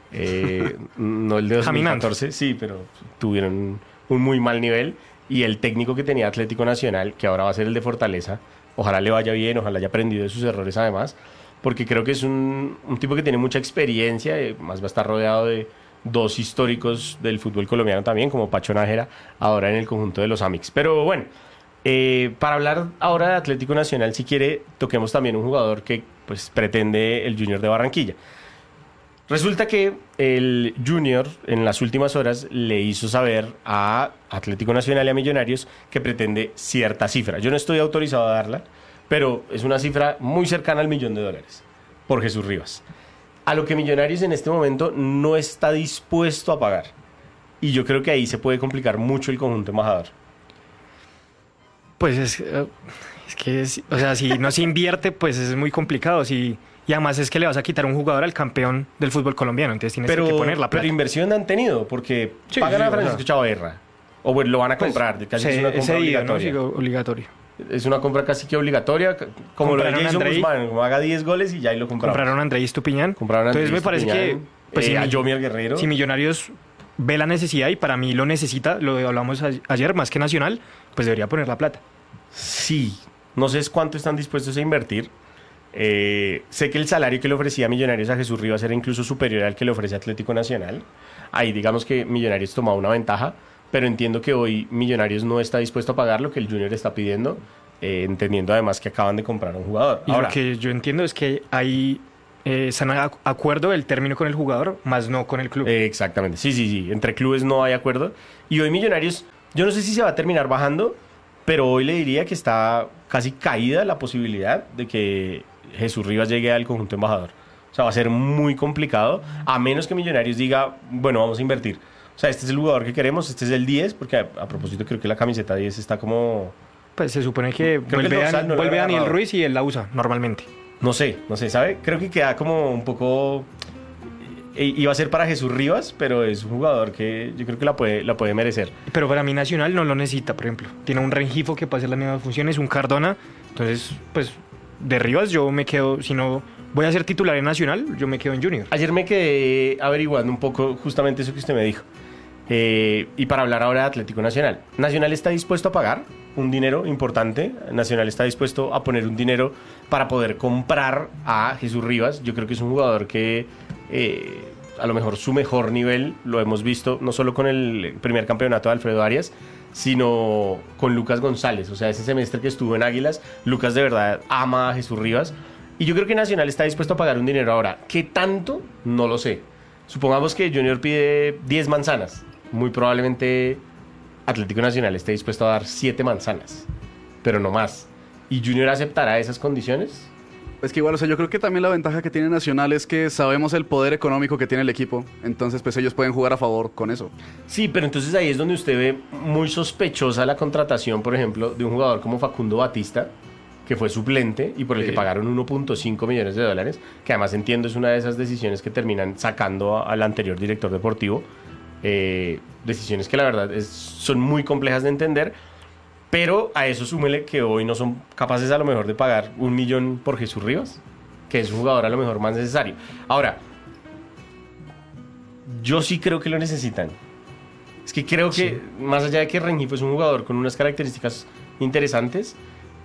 Eh, no el de dos mil catorce, sí, pero tuvieron un muy mal nivel. Y el técnico que tenía Atlético Nacional, que ahora va a ser el de Fortaleza, ojalá le vaya bien, ojalá haya aprendido de sus errores además, porque creo que es un, un tipo que tiene mucha experiencia, eh, más va a estar rodeado de dos históricos del fútbol colombiano también, como Pacho Nájera, ahora en el conjunto de los Amix. Pero bueno, eh, para hablar ahora de Atlético Nacional, si quiere, toquemos también un jugador que pues pretende el Junior de Barranquilla. Resulta que el Junior en las últimas horas le hizo saber a Atlético Nacional y a Millonarios que pretende cierta cifra. Yo no estoy autorizado a darla, pero es una cifra muy cercana al millón de dólares por Jesús Rivas. A lo que Millonarios en este momento no está dispuesto a pagar. Y yo creo que ahí se puede complicar mucho el conjunto embajador.
Pues es, eh, es que, es- o sea, si no se invierte, pues es muy complicado. Si, y además es que le vas a quitar un jugador al campeón del fútbol colombiano, entonces tienes
Pero,
que poner la plata.
pero inversión han tenido, porque
Sí,
pagan
sí,
a
o
Francisco
sea.
Chavarra. O bueno, lo van a
Pues,
comprar, casi
se-
es una compra
ese día, ¿no?
obligatoria.
Sí, obligatorio.
Es una compra casi que obligatoria, c- como lo de
Compraron a
Jason
Andrei.
Guzmán, como haga diez goles y ya ahí lo compramos.
Compraron a Andrés Tupiñán.
Compraron a
Entonces
Andrés
me parece
Tupiñán,
que pues,
eh,
si
a
mi-
Yomier Guerrero.
si Millonarios ve la necesidad y para mí lo necesita, lo hablamos a- ayer más que Nacional, pues debería poner la plata.
Sí, no sé cuánto están dispuestos a invertir. Eh, sé que el salario que le ofrecía Millonarios a Jesús Rivas era incluso superior al que le ofrece Atlético Nacional. Ahí digamos que Millonarios tomaba una ventaja, pero entiendo que hoy Millonarios no está dispuesto a pagar lo que el Junior está pidiendo, eh, entendiendo además que acaban de comprar a un jugador.
Y
Ahora,
lo que yo entiendo es que hay eh, están de acuerdo del término con el jugador, más no con el club.
Eh, exactamente, sí, sí, sí. Entre clubes no hay acuerdo. Y hoy Millonarios, yo no sé si se va a terminar bajando, pero hoy le diría que está casi caída la posibilidad de que Jesús Rivas llegue al conjunto embajador. O sea, va a ser muy complicado, a menos que Millonarios diga, bueno, vamos a invertir. O sea, este es el jugador que queremos, este es el diez, porque a, a propósito creo que la camiseta diez está como...
Pues se supone que
que el
vuelve,
dorsal
Dan-
no lo
vuelve
había
Daniel
agarrado.
Ruiz y él la usa normalmente.
No sé, no sé, ¿sabe? Creo que queda como un poco... i- Iba a ser para Jesús Rivas, pero es un jugador que yo creo que la puede, la puede merecer.
Pero para mí Nacional no lo necesita, por ejemplo. Tiene un Rengifo que puede hacer las mismas funciones, un Cardona. Entonces, pues, de Rivas yo me quedo, si no voy a ser titular en Nacional, yo me quedo en Junior.
Ayer me quedé averiguando un poco justamente eso que usted me dijo. Eh, y para hablar ahora de Atlético Nacional. Nacional está dispuesto a pagar un dinero importante. Nacional está dispuesto a poner un dinero para poder comprar a Jesús Rivas. Yo creo que es un jugador que eh, a lo mejor su mejor nivel lo hemos visto no solo con el primer campeonato de Alfredo Arias, sino con Lucas González. O sea, ese semestre que estuvo en Águilas, Lucas de verdad ama a Jesús Rivas. Y yo creo que Nacional está dispuesto a pagar un dinero ahora. ¿Qué tanto? No lo sé. Supongamos que Junior pide diez manzanas. Muy probablemente Atlético Nacional esté dispuesto a dar siete manzanas, pero no más. ¿Y Junior aceptará esas condiciones?
Es que igual, o sea, yo creo que también la ventaja que tiene Nacional es que sabemos el poder económico que tiene el equipo. Entonces, pues ellos pueden jugar a favor con eso.
Sí, pero entonces ahí es donde usted ve muy sospechosa la contratación, por ejemplo, de un jugador como Facundo Batista, que fue suplente y por el
Sí.
que pagaron uno punto cinco millones de dólares, que además entiendo es una de esas decisiones que terminan sacando a- al anterior director deportivo. Eh, decisiones que la verdad es- son muy complejas de entender, pero a eso súmele que hoy no son capaces a lo mejor de pagar un millón por Jesús Rivas, que es un jugador a lo mejor más necesario. Ahora, yo sí creo que lo necesitan. Es que creo que, más allá de que Rengifo es un jugador con unas características interesantes,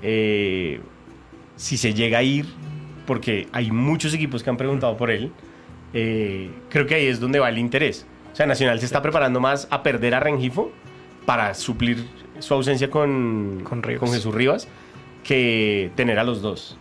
eh, si se llega a ir, porque hay muchos equipos que han preguntado por él, eh, creo que ahí es donde va el interés. O sea, Nacional se está preparando más a perder a Rengifo para suplir su ausencia con,
Con Rivas.
con Jesús Rivas, que tener a los dos.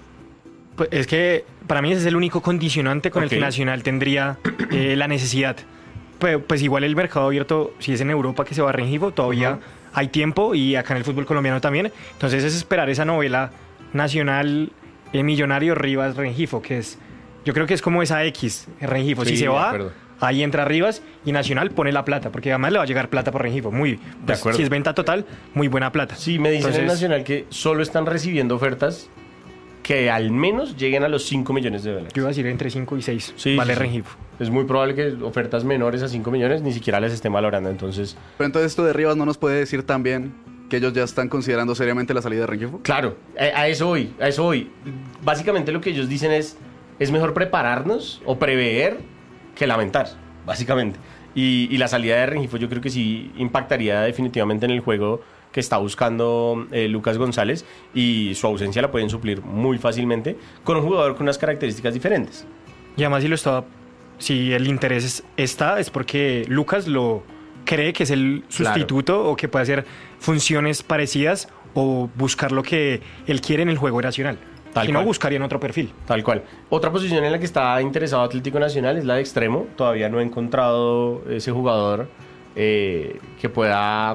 Pues es que para mí ese es el único condicionante con
Ok.
el que Nacional tendría eh, la necesidad. Pues, pues igual el mercado abierto, si es en Europa que se va a Rengifo, todavía
Ujú.
hay tiempo y acá en el fútbol colombiano también. Entonces es esperar esa novela Nacional, eh, Millonario, Rivas, Rengifo, que es, yo creo que es como esa X, Rengifo.
Sí,
si se
de
va,
acuerdo.
ahí entra Rivas y Nacional pone la plata, porque además le va a llegar plata por Rengifo. Muy, pues,
acuerdo.
si es venta total, muy buena plata.
Sí, me dicen en
Entonces,
Nacional que solo están recibiendo ofertas que al menos lleguen a los cinco millones de dólares.
Yo iba a decir entre cinco y seis,
Sí,
vale
sí, sí.
Rengifo.
Es muy probable que ofertas menores a cinco millones ni siquiera les estén valorando. Entonces,
Pero entonces esto de Rivas no nos puede decir también que ellos ya están considerando seriamente la salida de Rengifo.
claro, a, a eso voy, a eso voy. Básicamente lo que ellos dicen es, es mejor prepararnos o prever que lamentar, básicamente. Y, y la salida de Rengifo yo creo que sí impactaría definitivamente en el juego que está buscando eh, Lucas González, y su ausencia la pueden suplir muy fácilmente con un jugador con unas características diferentes.
Y además si lo estaba, si el interés es- está, es porque Lucas lo cree que es el sustituto o que puede hacer funciones parecidas o buscar lo que él quiere en el juego nacional.
Tal
Si no,
cual.
buscaría en otro perfil.
Tal cual. Otra posición en la que está interesado Atlético Nacional es la de extremo. Todavía no he encontrado ese jugador eh, que pueda...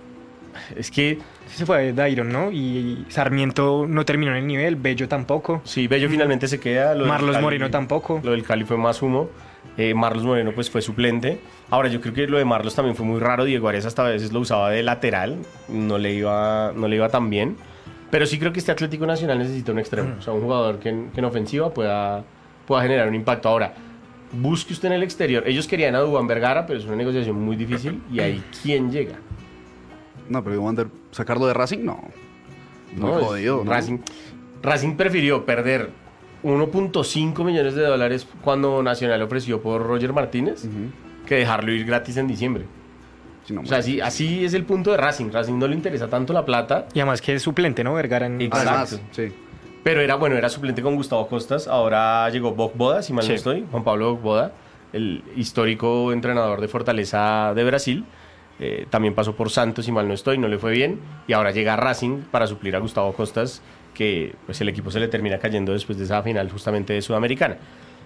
Es que,
Se fue Dairon, ¿no? Y Sarmiento no terminó en el nivel, Bello tampoco.
sí, Bello finalmente se queda. Lo del
Marlos
Cali-
Moreno tampoco.
Lo del Cali fue más humo. Eh, Marlos Moreno pues fue suplente. Ahora yo creo que lo de Marlos también fue muy raro. Diego Arias hasta a veces lo usaba de lateral. No le iba, no le iba tan bien. Pero sí creo que este Atlético Nacional necesita un extremo. O sea, un jugador que en, que en ofensiva pueda, pueda generar un impacto. Ahora, busque usted en el exterior. Ellos querían a Duván Vergara, pero es una negociación muy difícil. Y ahí, ¿quién llega?
No, pero Wander, sacarlo de Racing, no. Muy
No, es-
jodido, ¿no?
Racing, Racing prefirió perder uno punto cinco millones de dólares cuando Nacional ofreció por Roger Martínez
Ujú.
que dejarlo ir gratis en diciembre.
Sí, no,
O sea, así, así es el punto de Racing. Racing no le interesa tanto la plata,
Y además que es suplente, ¿no? Vergara en...
Exacto.
Además, sí.
pero era bueno, era suplente con Gustavo Costas. Ahora llegó Boc Boda, si mal
Sí.
no estoy, Juan Pablo Boc Boda, el histórico entrenador de Fortaleza de Brasil. Eh, también pasó por Santos, si mal no estoy, no le fue bien. Y ahora llega Racing para suplir a Gustavo Costas, que pues el equipo se le termina cayendo después de esa final justamente de Sudamericana.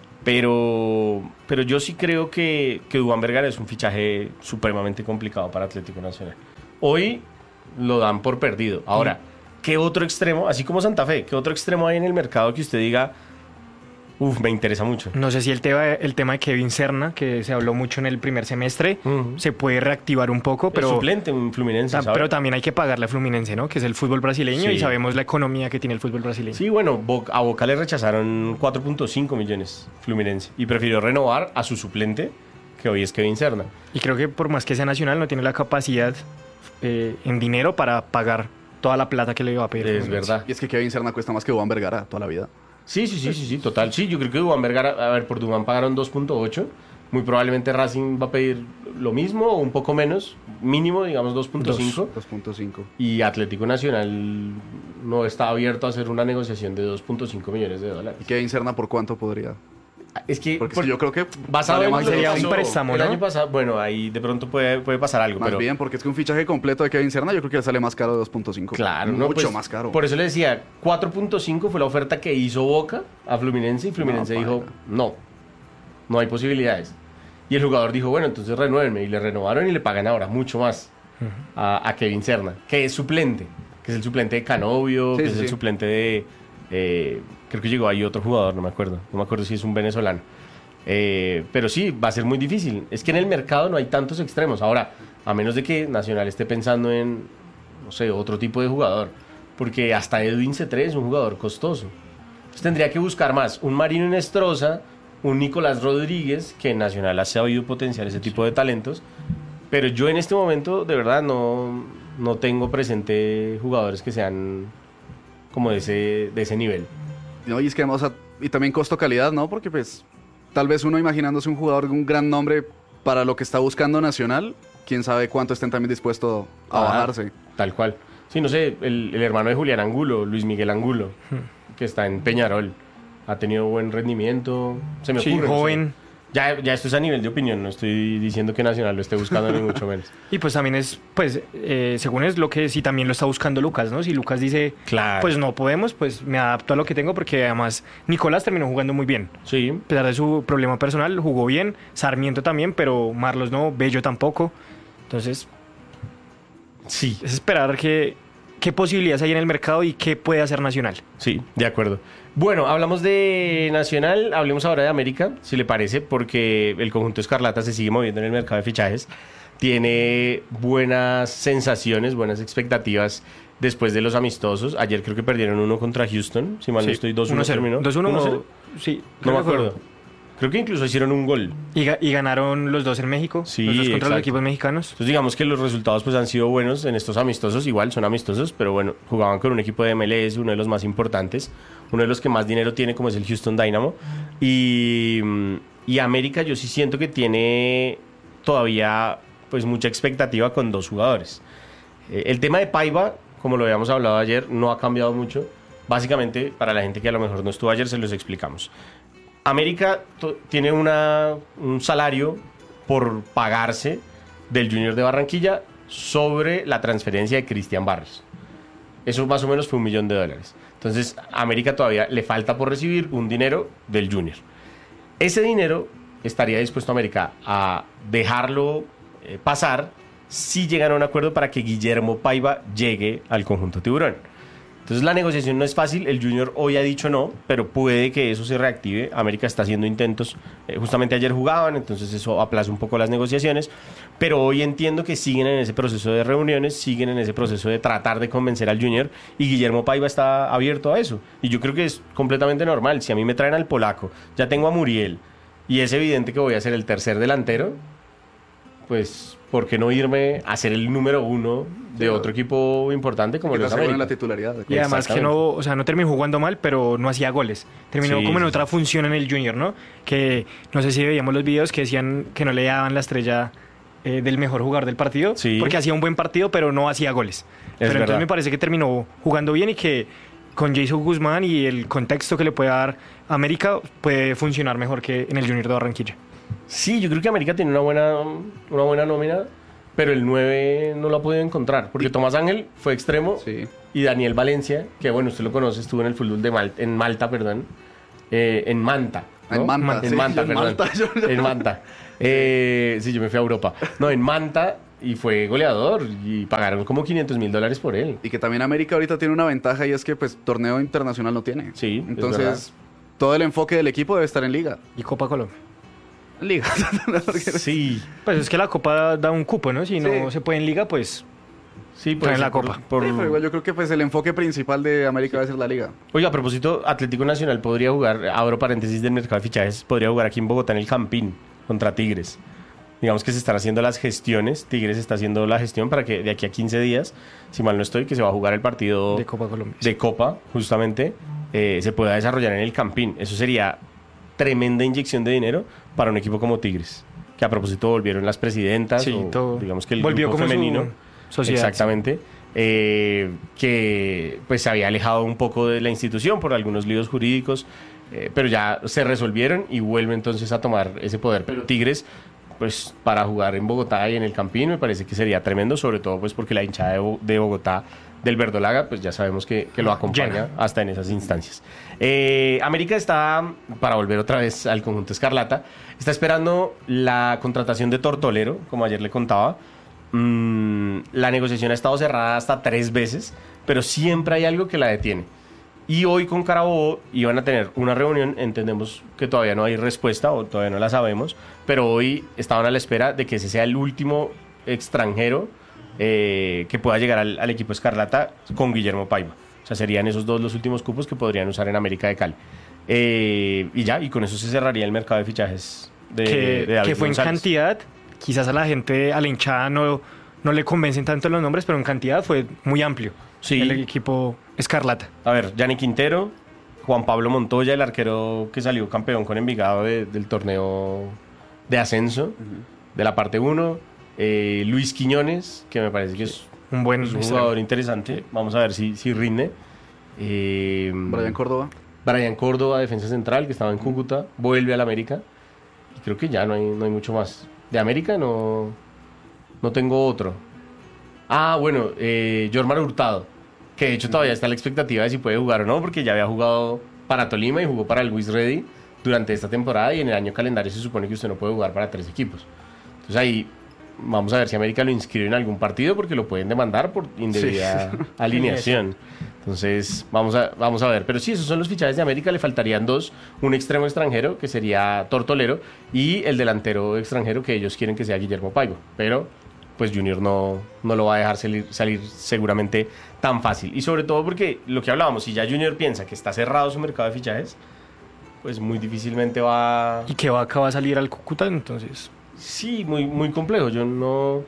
Pero, pero yo sí creo que, que Duván Vergara es un fichaje supremamente complicado para Atlético Nacional. Hoy lo dan por perdido. Ahora, ¿qué otro extremo, así como Santa Fe, qué otro extremo hay en el mercado que usted diga, uff, me interesa mucho?
No sé si el tema, el tema de Kevin Serna, que se habló mucho en el primer semestre,
Ujú.
se puede reactivar un poco,
Pero
pero,
suplente en Fluminense,
ta-
¿sabe?
pero también hay que pagarle a Fluminense, ¿no? Que es el fútbol brasileño
Sí.
y sabemos la economía que tiene el fútbol brasileño.
Sí, bueno, Bo- a Boca le rechazaron cuatro punto cinco millones Fluminense y prefirió renovar a su suplente, que hoy es Kevin Serna.
Y creo que por más que sea nacional, no tiene la capacidad eh, en dinero para pagar toda la plata que le iba a pedir.
Es
Fluminense.
verdad.
Y es que Kevin Serna cuesta más que Duván Vergara toda la vida.
Sí, sí, sí, sí, sí, total. Sí, yo creo que Duván Vergara, a ver, por Duván pagaron dos punto ocho. Muy probablemente Racing va a pedir lo mismo o un poco menos, mínimo, digamos dos punto cinco.
dos punto cinco.
Y Atlético Nacional no está abierto a hacer una negociación de dos punto cinco millones de dólares.
¿Y Kevin Serna por cuánto podría?
Es que,
Porque
por-
yo creo que
basado
vale
en
más
lo que
de
sería un
pasó
préstamo,
el
¿no?
año pasado, bueno, ahí de pronto puede, puede pasar algo,
Más
pero
bien, porque es que un fichaje completo de Kevin Serna yo creo que le sale más caro de dos punto cinco.
claro,
Mucho
no, pues,
más caro.
Por eso le decía, cuatro punto cinco fue la oferta que hizo Boca a Fluminense y Fluminense
No,
dijo,
paila.
no, no hay posibilidades. Y el jugador dijo, bueno, entonces renuévenme. Y le renovaron y le pagan ahora mucho más a, a Kevin Serna, que es suplente, que es el suplente de Canovio,
Sí,
que
sí,
es el
sí.
suplente de... eh, creo que llegó ahí otro jugador, no me acuerdo. No me acuerdo si es un venezolano. Eh, pero sí, va a ser muy difícil. Es que en el mercado no hay tantos extremos. Ahora, a menos de que Nacional esté pensando en, no sé, otro tipo de jugador. porque hasta Edwin Cetré es un jugador costoso. Entonces tendría que buscar más un Marino Inestrosa, un Nicolás Rodríguez, que en Nacional ha sabido potenciar ese tipo de talentos, pero yo en este momento de verdad no, no tengo presente jugadores que sean como de ese, de ese nivel.
No, y es que además, o sea, y también costo-calidad, ¿no? Porque pues tal vez uno imaginándose un jugador de un gran nombre para lo que está buscando Nacional, quién sabe cuánto estén también dispuestos a
Ah,
bajarse.
Tal cual. Sí, no sé, el, el hermano de Julián Angulo, Luis Miguel Angulo, que está en Peñarol, ha tenido buen rendimiento, se me
Sí,
ocurre. no sé.
joven.
Ya, ya esto es a nivel de opinión, no estoy diciendo que Nacional lo esté buscando ni mucho menos.
Y pues también es, pues, eh, según es lo que sí también lo está buscando Lucas, ¿no? Si Lucas dice,
Claro.
pues no podemos, pues me adapto a lo que tengo, porque además Nicolás terminó jugando muy bien.
Sí,
A pesar de su problema personal, jugó bien, Sarmiento también, pero Marlos no, Bello tampoco. Entonces,
sí,
es esperar que, qué posibilidades hay en el mercado y qué puede hacer Nacional.
sí, de acuerdo. Bueno, hablamos de Nacional, hablemos ahora de América, si le parece, porque el conjunto Escarlata se sigue moviendo en el mercado de fichajes. Tiene buenas sensaciones, buenas expectativas después de los amistosos. Ayer creo que perdieron uno contra Houston, si mal no estoy, dos uno terminó.
dos uno,
uno cero.
sí.
No me
creo que fue.
acuerdo. Creo que incluso hicieron un gol.
Y, ga- y ganaron los dos en México,
Sí,
los dos contra
exacto.
los equipos mexicanos.
Entonces digamos que los resultados pues han sido buenos en estos amistosos, igual son amistosos, pero bueno, jugaban con un equipo de M L S, uno de los más importantes, uno de los que más dinero tiene como es el Houston Dynamo, y, y América yo sí siento que tiene todavía pues mucha expectativa con dos jugadores. Eh, el tema de Paiva, como lo habíamos hablado ayer, no ha cambiado mucho, básicamente para la gente que a lo mejor no estuvo ayer se los explicamos. América to- tiene una, un salario por pagarse del Junior de Barranquilla sobre la transferencia de Cristian Barrios. Eso más o menos fue un millón de dólares. Entonces, a América todavía le falta por recibir un dinero del Junior. Ese dinero estaría dispuesto América a dejarlo eh, pasar si llegan a un acuerdo para que Guillermo Paiva llegue al conjunto tiburón. Entonces la negociación no es fácil, el Junior hoy ha dicho no, pero puede que eso se reactive. América está haciendo intentos, eh, justamente ayer jugaban, entonces eso aplaza un poco las negociaciones, pero hoy entiendo que siguen en ese proceso de reuniones, siguen en ese proceso de tratar de convencer al Junior, y Guillermo Paiva está abierto a eso, y yo creo que es completamente normal. Si a mí me traen al polaco, ya tengo a Muriel, y es evidente que voy a ser el tercer delantero, pues ¿por qué no irme a ser el número uno de
Sí,
otro equipo importante como
Que
lo
te
es
aseguren
América?
la titularidad.
Y además que
Exactamente.
no, o sea, no terminó jugando mal, pero no hacía goles. Terminó
Sí,
como en
sí,
otra
sí.
función en el Junior, ¿no? Que no sé si veíamos los videos que decían que no le daban la estrella eh, del mejor jugador del partido,
Sí.
porque hacía un buen partido, pero no hacía goles. pero
verdad.
entonces me parece que terminó jugando bien y que con Jason Guzmán y el contexto que le puede dar América puede funcionar mejor que en el Junior de Barranquilla.
Sí, yo creo que América tiene una buena, una buena nómina, pero el nueve no lo ha podido encontrar, porque Tomás Ángel fue extremo
Sí.
y Daniel Valencia, que bueno, usted lo conoce, estuvo en el fútbol de Mal- en Malta, perdón, eh, en Manta. ¿no?
En Manta,
En
sí,
Manta,
yo en
perdón.
Malta, yo-
En Manta. Eh, sí, yo me fui a Europa. No, en Manta, y fue goleador, y pagaron como quinientos mil dólares por él.
Y que también América ahorita tiene una ventaja y es que pues torneo internacional no tiene.
Sí, es
Entonces, todo el enfoque del equipo debe estar en liga.
Y Copa Colombia.
En liga.
Sí,
Pues es que la Copa da un cupo, ¿no? Si no
Sí.
se puede en Liga, pues
sí,
Trae
pues,
la
por-
copa.
por-
Sí, pero igual yo creo que pues el enfoque principal de América debe ser la liga.
Oiga, a propósito, Atlético Nacional podría jugar, abro paréntesis del mercado de fichajes, podría jugar aquí en Bogotá en el Campín contra Tigres. Digamos que se están haciendo las gestiones, Tigres está haciendo la gestión para que de aquí a quince días, si mal no estoy, que se va a jugar el partido
de Copa Colombia.
de Copa, justamente, eh, se pueda desarrollar en el Campín. Eso sería tremenda inyección de dinero para un equipo como Tigres, que a propósito volvieron las presidentas,
Sí,
o,
todo.
digamos que el
Volvió
grupo
como su
femenino.
sociedad.
Exactamente. eh, que pues se había alejado un poco de la institución por algunos líos jurídicos, eh, pero ya se resolvieron y vuelve entonces a tomar ese poder. Pero Tigres, pues para jugar en Bogotá y en el Campín me parece que sería tremendo, sobre todo pues porque la hinchada de, Bo- de Bogotá del Verdolaga, pues ya sabemos que, que lo acompaña
Llena.
hasta en esas instancias. Eh, América está, para volver otra vez al conjunto Escarlata, está esperando la contratación de Tortolero, como ayer le contaba. Mm, la negociación ha estado cerrada hasta tres veces, pero siempre hay algo que la detiene. Y hoy con Carabobo iban a tener una reunión, entendemos que todavía no hay respuesta o todavía no la sabemos, pero hoy estaban a la espera de que ese sea el último extranjero eh, que pueda llegar al, al equipo Escarlata con Guillermo Paiva. O sea, serían esos dos los últimos cupos que podrían usar en América de Cali. Eh, y ya, y con eso se cerraría el mercado de fichajes de,
que,
de David
que fue
González.
En cantidad, quizás a la gente, a la hinchada no, no le convencen tanto los nombres, pero en cantidad fue muy amplio
Sí.
el equipo Escarlata.
A ver, Gianni Quintero, Juan Pablo Montoya, el arquero que salió campeón con Envigado de- del torneo de ascenso, de la parte uno. Eh, Luis Quiñones, que me parece que es
Un buen
es un jugador interesante. Vamos a ver si, si rinde. Eh,
Brian Córdoba.
Brian Córdoba, defensa central, que estaba en Cúcuta, vuelve al América. Y creo que ya no hay, no hay mucho más. De América no, no tengo otro. Ah, bueno, eh, Jormar Hurtado, que de hecho todavía está la expectativa de si puede jugar o no, porque ya había jugado para Tolima y jugó para el Luis Ready durante esta temporada, y en el año calendario se supone que usted no puede jugar para tres equipos. Entonces ahí vamos a ver si América lo inscribe en algún partido, porque lo pueden demandar por indebida
Sí.
alineación. Entonces vamos a, vamos a ver. Pero sí, esos son los fichajes de América. Le faltarían dos: un extremo extranjero, que sería Tortolero, y el delantero extranjero, que ellos quieren que sea Guillermo Paigo. Pero pues Junior no, no lo va a dejar salir, salir seguramente tan fácil. Y sobre todo porque lo que hablábamos, si ya Junior piensa que está cerrado su mercado de fichajes, pues muy difícilmente va...
Y que Vaca va a salir al Cúcuta, entonces...
Sí, muy, muy complejo. Yo no,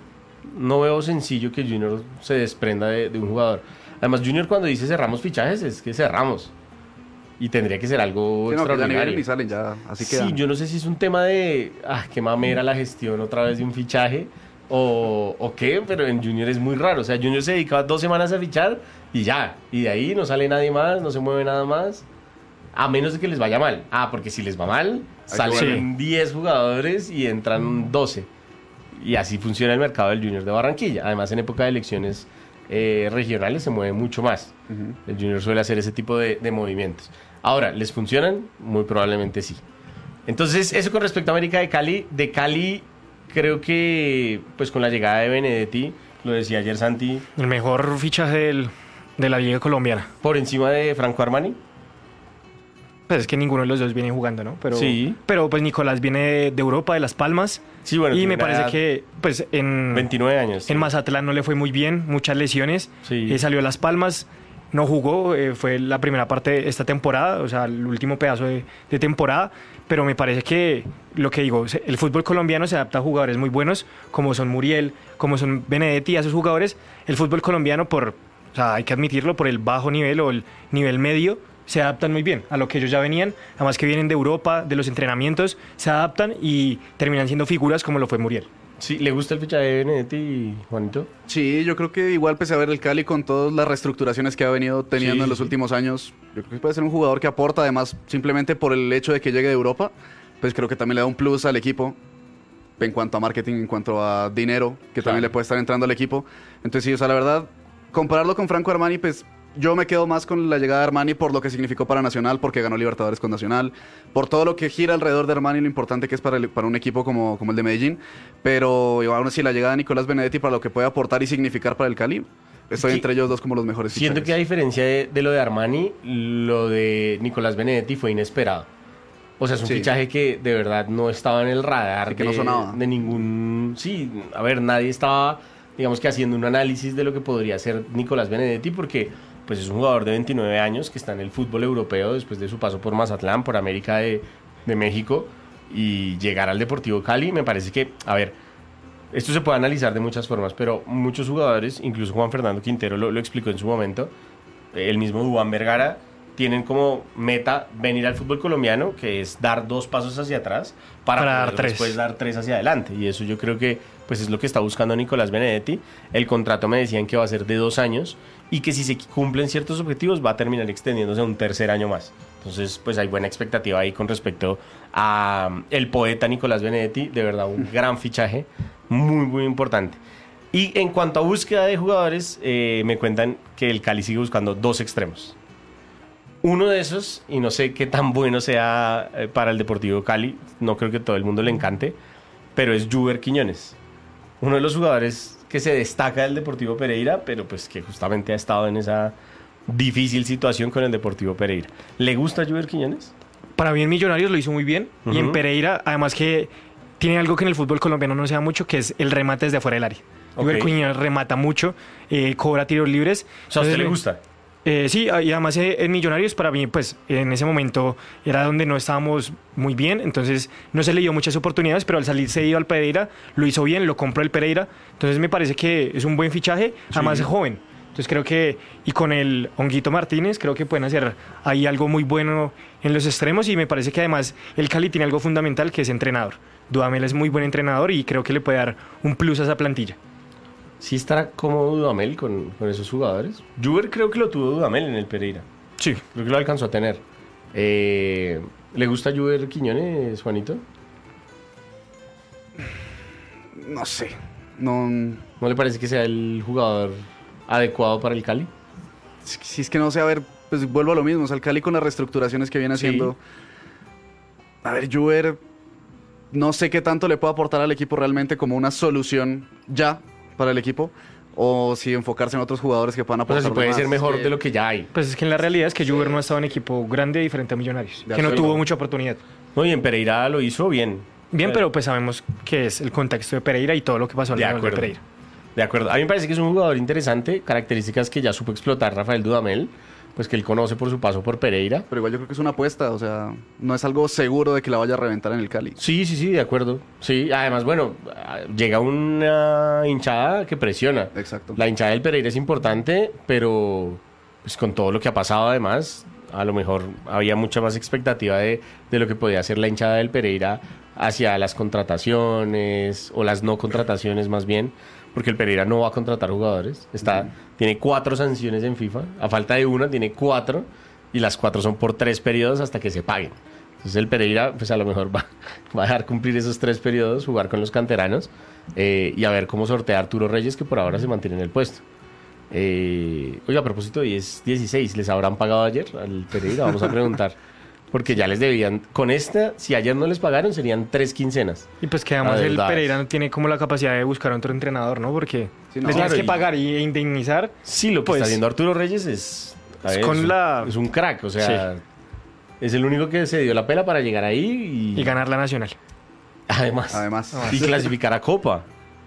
no veo sencillo que Junior se desprenda de, de un jugador. Además, Junior cuando dice cerramos fichajes, es que cerramos. Y tendría que ser algo
Sí, no, que ya ni
extraordinario.
vienen ni salen ya, así que
Sí, yo no sé si es un tema de, ah, qué mamera la gestión otra vez de un fichaje, o, o qué, pero en Junior es muy raro. O sea, Junior se dedicaba dos semanas a fichar y ya. Y de ahí no sale nadie más, no se mueve nada más. A menos de que les vaya mal. Ah, porque si les va mal, salen diez jugadores y entran doce. Y así funciona el mercado del Junior de Barranquilla. Además, en época de elecciones eh, regionales se mueve mucho más.
Ujú.
El Junior suele hacer ese tipo de, de movimientos. Ahora, ¿les funcionan? Muy probablemente sí. Entonces, eso con respecto a América de Cali. De Cali, creo que pues con la llegada de Benedetti, lo decía ayer Santi,
El mejor fichaje del- de la Liga Colombiana.
por encima de Franco Armani.
Pues es que ninguno de los dos viene jugando, ¿no? Pero,
Sí.
pero pues Nicolás viene de, de Europa, de Las Palmas.
Sí, bueno,
y
tiene
me
una
parece
edad-
que pues en,
veintinueve años.
en Mazatlán no le fue muy bien, muchas lesiones.
Sí.
Eh, salió a Las Palmas, no jugó, eh, fue la primera parte de esta temporada, o sea, el último pedazo de, de temporada. Pero me parece que lo que digo, se- el fútbol colombiano se adapta a jugadores muy buenos, como son Muriel, como son Benedetti, a esos jugadores. El fútbol colombiano, por, o sea, hay que admitirlo, por el bajo nivel o el nivel medio, se adaptan muy bien a lo que ellos ya venían, además que vienen de Europa, de los entrenamientos, se adaptan y terminan siendo figuras como lo fue Muriel.
Sí, ¿le gusta el fichaje de Benedetti, Juanito?
Sí, yo creo que igual pese a ver el Cali con todas las reestructuraciones que ha venido teniendo
Sí,
en
sí,
los
sí.
últimos años, yo creo que puede ser un jugador que aporta, además simplemente por el hecho de que llegue de Europa, pues creo que también le da un plus al equipo en cuanto a marketing, en cuanto a dinero, que
Claro.
también le puede estar entrando al equipo. Entonces sí, o sea, la verdad, compararlo con Franco Armani, pues yo me quedo más con la llegada de Armani por lo que significó para Nacional, porque ganó Libertadores con Nacional, por todo lo que gira alrededor de Armani, lo importante que es para, el- para un equipo como, como el de Medellín. Pero aún así, la llegada de Nicolás Benedetti para lo que puede aportar y significar para el Cali, estoy
Sí.
entre ellos dos como los mejores
Siento
fichajes.
que a diferencia de, de lo de Armani, lo de Nicolás Benedetti fue inesperado. O sea, es un
Sí.
fichaje que de verdad no estaba en el radar
Sí, que
de,
no sonaba.
de ningún... Sí, a ver, nadie estaba, digamos que haciendo un análisis de lo que podría ser Nicolás Benedetti, porque pues es un jugador de veintinueve años que está en el fútbol europeo después de su paso por Mazatlán, por América de, de México, y llegar al Deportivo Cali, me parece que, a ver, esto se puede analizar de muchas formas, pero muchos jugadores, incluso Juan Fernando Quintero lo, lo explicó en su momento, el mismo Duván Vergara, tienen como meta venir al fútbol colombiano, que es dar dos pasos hacia atrás para,
Para dar
poder
tres.
después dar tres hacia adelante. Y eso yo creo que pues es lo que está buscando Nicolás Benedetti. El contrato me decían que va a ser de dos años y que si se cumplen ciertos objetivos va a terminar extendiéndose a un tercer año más. Entonces pues hay buena expectativa ahí con respecto a um, el poeta Nicolás Benedetti. De verdad un gran fichaje, muy muy importante. Y en cuanto a búsqueda de jugadores, eh, me cuentan que el Cali sigue buscando dos extremos. Uno de esos, y no sé qué tan bueno sea eh, para el Deportivo Cali, no creo que todo el mundo le encante, pero es Juber Quiñones. Uno de los jugadores que se destaca del Deportivo Pereira, pero pues que justamente ha estado en esa difícil situación con el Deportivo Pereira. ¿Le gusta Juber Quiñones?
Para mí en Millonarios lo hizo muy bien. Y en
Ujú.
Pereira, además que tiene algo que en el fútbol colombiano no se da mucho, que es el remate desde afuera del área.
Ok.
Juber Quiñones remata mucho, eh, cobra tiros libres.
O sea, ¿a usted
Entonces,
le gusta?
Eh, sí, y además eh, en Millonarios para mí, pues en ese momento era donde no estábamos muy bien, entonces no se le dio muchas oportunidades, pero al salir cedido al Pereira, lo hizo bien, lo compró el Pereira, entonces me parece que es un buen fichaje, además es joven. Entonces creo que, y con el Honguito Martínez, creo que pueden hacer ahí algo muy bueno en los extremos y me parece que además el Cali tiene algo fundamental que es entrenador. Dudamel es muy buen entrenador y creo que le puede dar un plus a esa plantilla.
¿Sí estará cómodo Dudamel con, con esos jugadores? Juber creo que lo tuvo Dudamel en el Pereira.
Sí.
Creo que lo alcanzó a tener. Eh, ¿Le gusta Juber Quiñones, Juanito?
No sé. No,
¿No le parece que sea el jugador adecuado para el Cali?
si es que no sé, a ver, pues vuelvo a lo mismo. O sea, el Cali con las reestructuraciones que viene
Sí.
haciendo. A ver, Juber, no sé qué tanto le puede aportar al equipo realmente como una solución ya para el equipo. O si enfocarse en otros jugadores que puedan
O sea,
aportar.
si puede
más.
ser mejor
Que-
de lo que ya hay.
Pues es que en la realidad es que Juber no ha estado en equipo grande diferente a Millonarios,
De
que no
acuerdo.
tuvo mucha oportunidad.
No, y en Pereira lo hizo bien.
Bien,
Eh,
pero pues sabemos que es el contexto de Pereira y todo lo que pasó
De
alrededor de
acuerdo.
Pereira.
De acuerdo. A mí me parece que es un jugador interesante. Características que ya supo explotar Rafael Dudamel. Pues que él conoce por su paso por Pereira.
Pero igual yo creo que es una apuesta. O sea, no es algo seguro de que la vaya a reventar en el Cali.
Sí, sí, sí, de acuerdo. Sí, además, bueno, llega una hinchada que presiona.
Exacto.
La hinchada del Pereira es importante, pero pues con todo lo que ha pasado además, a lo mejor había mucha más expectativa de, de lo que podía hacer la hinchada del Pereira hacia las contrataciones o las no contrataciones más bien, porque el Pereira no va a contratar jugadores. Está, tiene cuatro sanciones en FIFA, a falta de una tiene cuatro y las cuatro son por tres periodos hasta que se paguen. Entonces el Pereira pues a lo mejor va, va a dejar cumplir esos tres periodos, jugar con los canteranos eh, y a ver cómo sortea Arturo Reyes, que por ahora se mantiene en el puesto. Eh, oiga, a propósito, diez dieciséis, ¿les habrán pagado ayer al Pereira? Vamos a preguntar. Porque ya les debían, con esta, si ayer no les pagaron, serían tres quincenas.
Y pues que además el
Adeudadas.
Pereira no tiene como la capacidad de buscar otro entrenador, ¿no? Porque
Sí, no.
le tienes
Claro,
que
y-
pagar y- e indemnizar.
Sí, lo que
Pues,
está haciendo Arturo Reyes es... a
es
ver,
con
es un-
la-
es un crack, o sea... Es el único que se dio la pela para llegar ahí y...
y ganar la Nacional.
Además.
Además.
Y clasificar a Copa.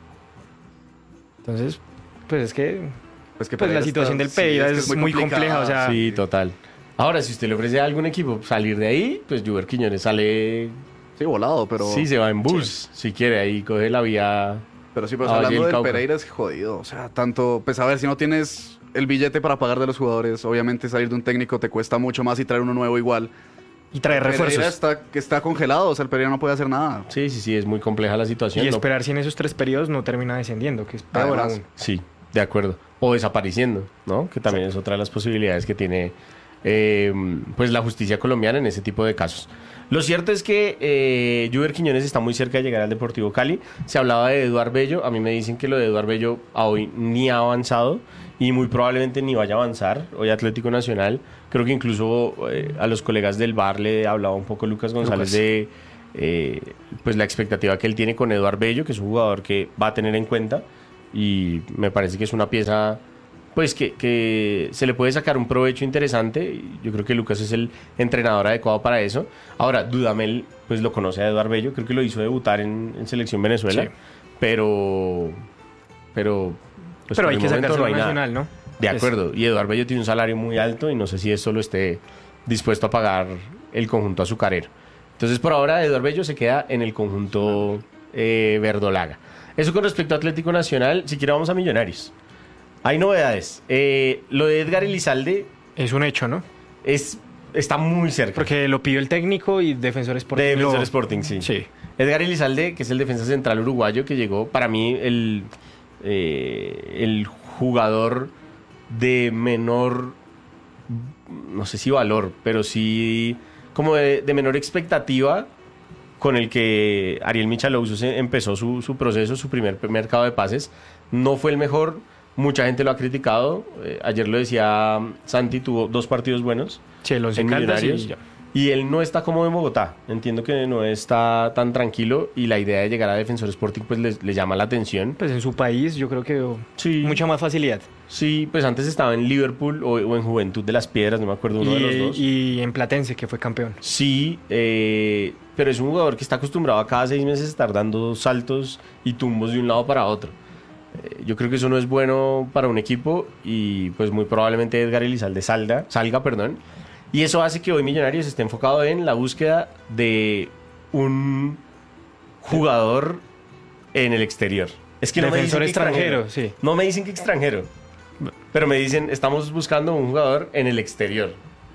Entonces, pues es que
Pues, que
pues la
Pereira
situación
está-
del
sí,
Pereira
que
es, muy compleja, o sea,
Sí, total. Ahora, si usted le ofrece a algún equipo salir de ahí, pues Juber Quiñones sale...
Sí, volado, pero.
Sí, se va en bus, si quiere, ahí coge la vía...
Pero sí, pero
Ah, Valle
hablando
del
del
Cauca.
Pereira es jodido. O sea, tanto. Pues a ver, si no tienes el billete para pagar de los jugadores, obviamente salir de un técnico te cuesta mucho más y traer uno nuevo igual.
y traer
Pereira
refuerzos.
está, que está congelado, o sea, el Pereira no puede hacer nada.
Sí, sí, sí, es muy compleja la situación.
Y
¿no?
esperar si en esos tres periodos no termina descendiendo, que es peor
Además.
aún.
Sí, de acuerdo. O desapareciendo, ¿no? Que también es otra de las posibilidades que tiene eh, pues la justicia colombiana en ese tipo de casos. Lo cierto es que eh, Juber Quiñones está muy cerca de llegar al Deportivo Cali. Se hablaba de Eduard Bello. A mí me dicen que lo de Eduard Bello a hoy ni ha avanzado y muy probablemente ni vaya a avanzar. Hoy Atlético Nacional, creo que incluso eh, a los colegas del bar le hablaba un poco Lucas González
Lucas.
de eh, pues la expectativa que él tiene con Eduard Bello, que es un jugador que va a tener en cuenta. Y me parece que es una pieza pues que, que se le puede sacar un provecho interesante. Y yo creo que Lucas es el entrenador adecuado para eso. Ahora, Dudamel pues lo conoce a Eduard Bello, creo que lo hizo debutar en, en Selección Venezuela,
Sí.
pero pero pues,
Pero
por
hay
el
que
momento
sacarse
no hay
un
nada.
nacional, ¿no?
De
Es-
acuerdo, y Eduard Bello tiene un salario muy alto y no sé si eso lo esté dispuesto a pagar el conjunto azucarero. Entonces, por ahora, Eduard Bello se queda en el conjunto eh, verdolaga. Eso con respecto a Atlético Nacional. Si quiere, vamos a Millonarios. Hay novedades. Eh, lo de Edgar Elizalde
Es un hecho, ¿no?
es, está muy cerca.
Porque lo pidió el técnico y Defensor Sporting.
De Defensor
lo-
Sporting, sí.
Sí.
Edgar Elizalde, que es el defensa central uruguayo, que llegó, para mí, el, eh, el jugador de menor, no sé si valor, pero sí como de, de menor expectativa con el que Ariel Michalousos empezó su, su proceso, su primer mercado de pases. No fue el mejor, mucha gente lo ha criticado. Eh, ayer lo decía Santi, tuvo dos partidos buenos.
Sí, el Once
en
Caldas y
Millonarios.
ya.
Y él no está cómodo en Bogotá. Entiendo que no está tan tranquilo y la idea de llegar a Defensor Sporting pues le, le llama la atención.
Pues en su país yo creo que
Sí.
mucha más facilidad.
Sí, pues antes estaba en Liverpool o, o en Juventud de las Piedras, no me acuerdo uno
y,
de los dos.
y en Platense, que fue campeón.
Sí, eh, pero es un jugador que está acostumbrado a cada seis meses estar dando saltos y tumbos de un lado para otro. Eh, yo creo que eso no es bueno para un equipo y pues muy probablemente Edgar Elizalde salga, salga, perdón. Y eso hace que hoy Millonarios esté enfocado en la búsqueda de un jugador en el exterior. Es que no me dicen
Defensor
que
extranjero,
extranjero.
sí.
No me dicen que extranjero. Pero me dicen, estamos buscando un jugador en el exterior.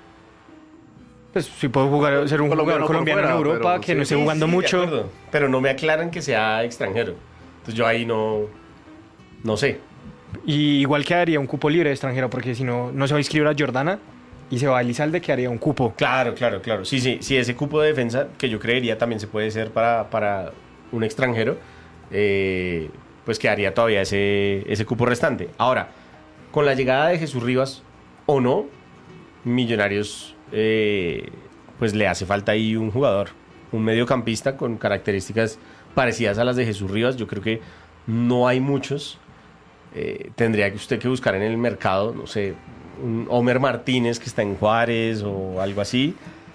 Pues si puedo jugar, ser un
Colombiano
jugador
por
colombiano
fuera,
en Europa
pero
que
sí,
no esté
Sí,
jugando
sí, de
mucho.
acuerdo. Pero no me aclaran que sea extranjero. Entonces yo ahí no... No sé.
Y igual quedaría un cupo libre de extranjero, porque si no, no se va a inscribir a Jordana y se va a Elizalde, quedaría un cupo.
Claro, claro, claro. Sí, sí, sí, ese cupo de defensa, que yo creería también se puede ser para, para un extranjero, eh, pues quedaría todavía ese, ese cupo restante. Ahora, con la llegada de Jesús Rivas o no, Millonarios, eh, pues le hace falta ahí un jugador, un mediocampista con características parecidas a las de Jesús Rivas. Yo creo que no hay muchos. Eh, tendría que usted que buscar en el mercado, no sé, un Homer Martínez que está en Juárez o algo así.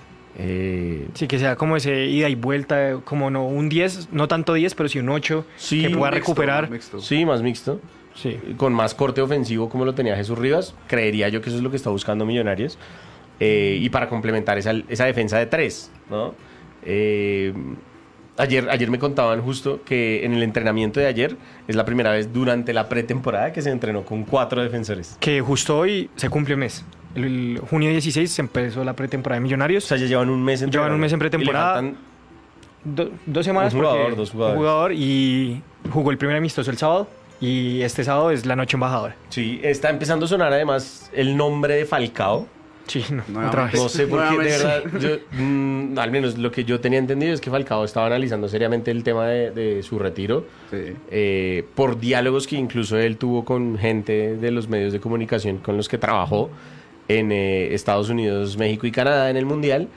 Eh,
Sí, que sea como ese ida y vuelta, como no un diez, no tanto diez, pero sí un ocho,
Sí,
que pueda
Mixto,
recuperar.
mixto.
sí, más mixto.
Sí.
Con más corte ofensivo como lo tenía Jesús Rivas. Creería yo que eso es lo que está buscando Millonarios. Eh, y para complementar esa, esa defensa de tres, ¿no? Eh, ayer, ayer me contaban justo que en el entrenamiento de ayer es la primera vez durante la pretemporada que se entrenó con cuatro defensores.
Que justo hoy se cumple un mes. El, el junio dieciséis se empezó la pretemporada de Millonarios.
O sea, ya llevan un mes en
Llevan un mes en pretemporada.
Y le faltan-
Do- dos semanas
Un jugador,
porque
dos jugadores.
un jugador y jugó el primer amistoso el sábado y este sábado es la noche embajadora.
Sí, está empezando a sonar además el nombre de Falcao.
Sí, no,
Nuevamente.
otra vez.
No sé por qué, de
Nuevamente.
verdad, yo, mm, al menos lo que yo tenía entendido es que Falcao estaba analizando seriamente el tema de, de su retiro,
Sí.
eh, por diálogos que incluso él tuvo con gente de los medios de comunicación con los que trabajó en eh, Estados Unidos, México y Canadá en el Mundial,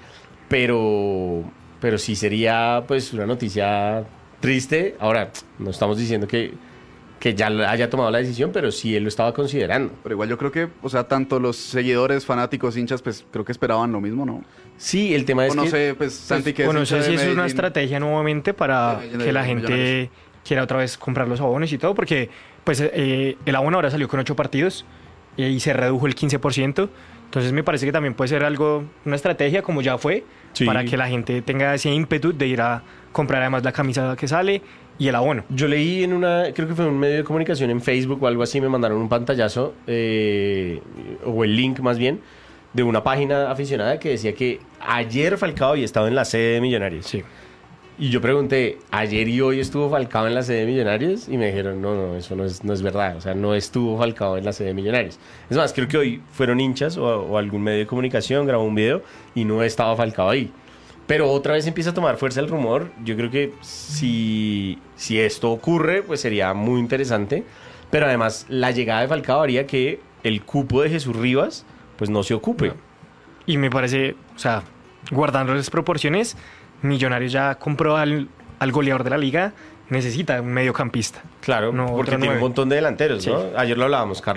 pero, pero sí sería pues una noticia triste. Ahora, no estamos diciendo que, que ya haya tomado la decisión, pero sí él lo estaba considerando.
Pero igual yo creo que, o sea, tanto los seguidores, fanáticos, hinchas, pues creo que esperaban lo mismo, ¿no?
Sí, el tema es
O no
que...
sé, pues Santi, que
O no
hincha
sé
de
si es una
Medellín.
estrategia nuevamente para
De Medellín,
que la
de
gente
Millonarios.
quiera otra vez comprar los abonos y todo, porque pues eh, el abono ahora salió con ocho partidos eh, y se redujo el quince por ciento. Entonces me parece que también puede ser algo, una estrategia como ya fue,
Sí.
para que la gente tenga ese ímpetu de ir a comprar además la camisa que sale y el abono.
Yo leí en una, creo que fue en un medio de comunicación en Facebook o algo así, me mandaron un pantallazo, eh, o el link más bien, de una página aficionada que decía que ayer Falcao había estado en la sede de Millonarios.
Sí.
Y yo pregunté, ¿ayer y hoy estuvo Falcao en la sede de Millonarios? Y me dijeron, no, no, eso no es, no es verdad. O sea, no estuvo Falcao en la sede de Millonarios. Es más, creo que hoy fueron hinchas o, o algún medio de comunicación, grabó un video y no estaba Falcao ahí. Pero otra vez empieza a tomar fuerza el rumor. Yo creo que si, si esto ocurre, pues sería muy interesante. Pero además, la llegada de Falcao haría que el cupo de Jesús Rivas, pues no se ocupe.
No. Y me parece, o sea, guardando las proporciones, Millonarios ya compró al, al goleador de la liga, necesita un mediocampista.
Claro,
No,
porque
otro
tiene un
nueve.
montón de delanteros,
Sí.
¿no? Ayer lo hablábamos, Carlos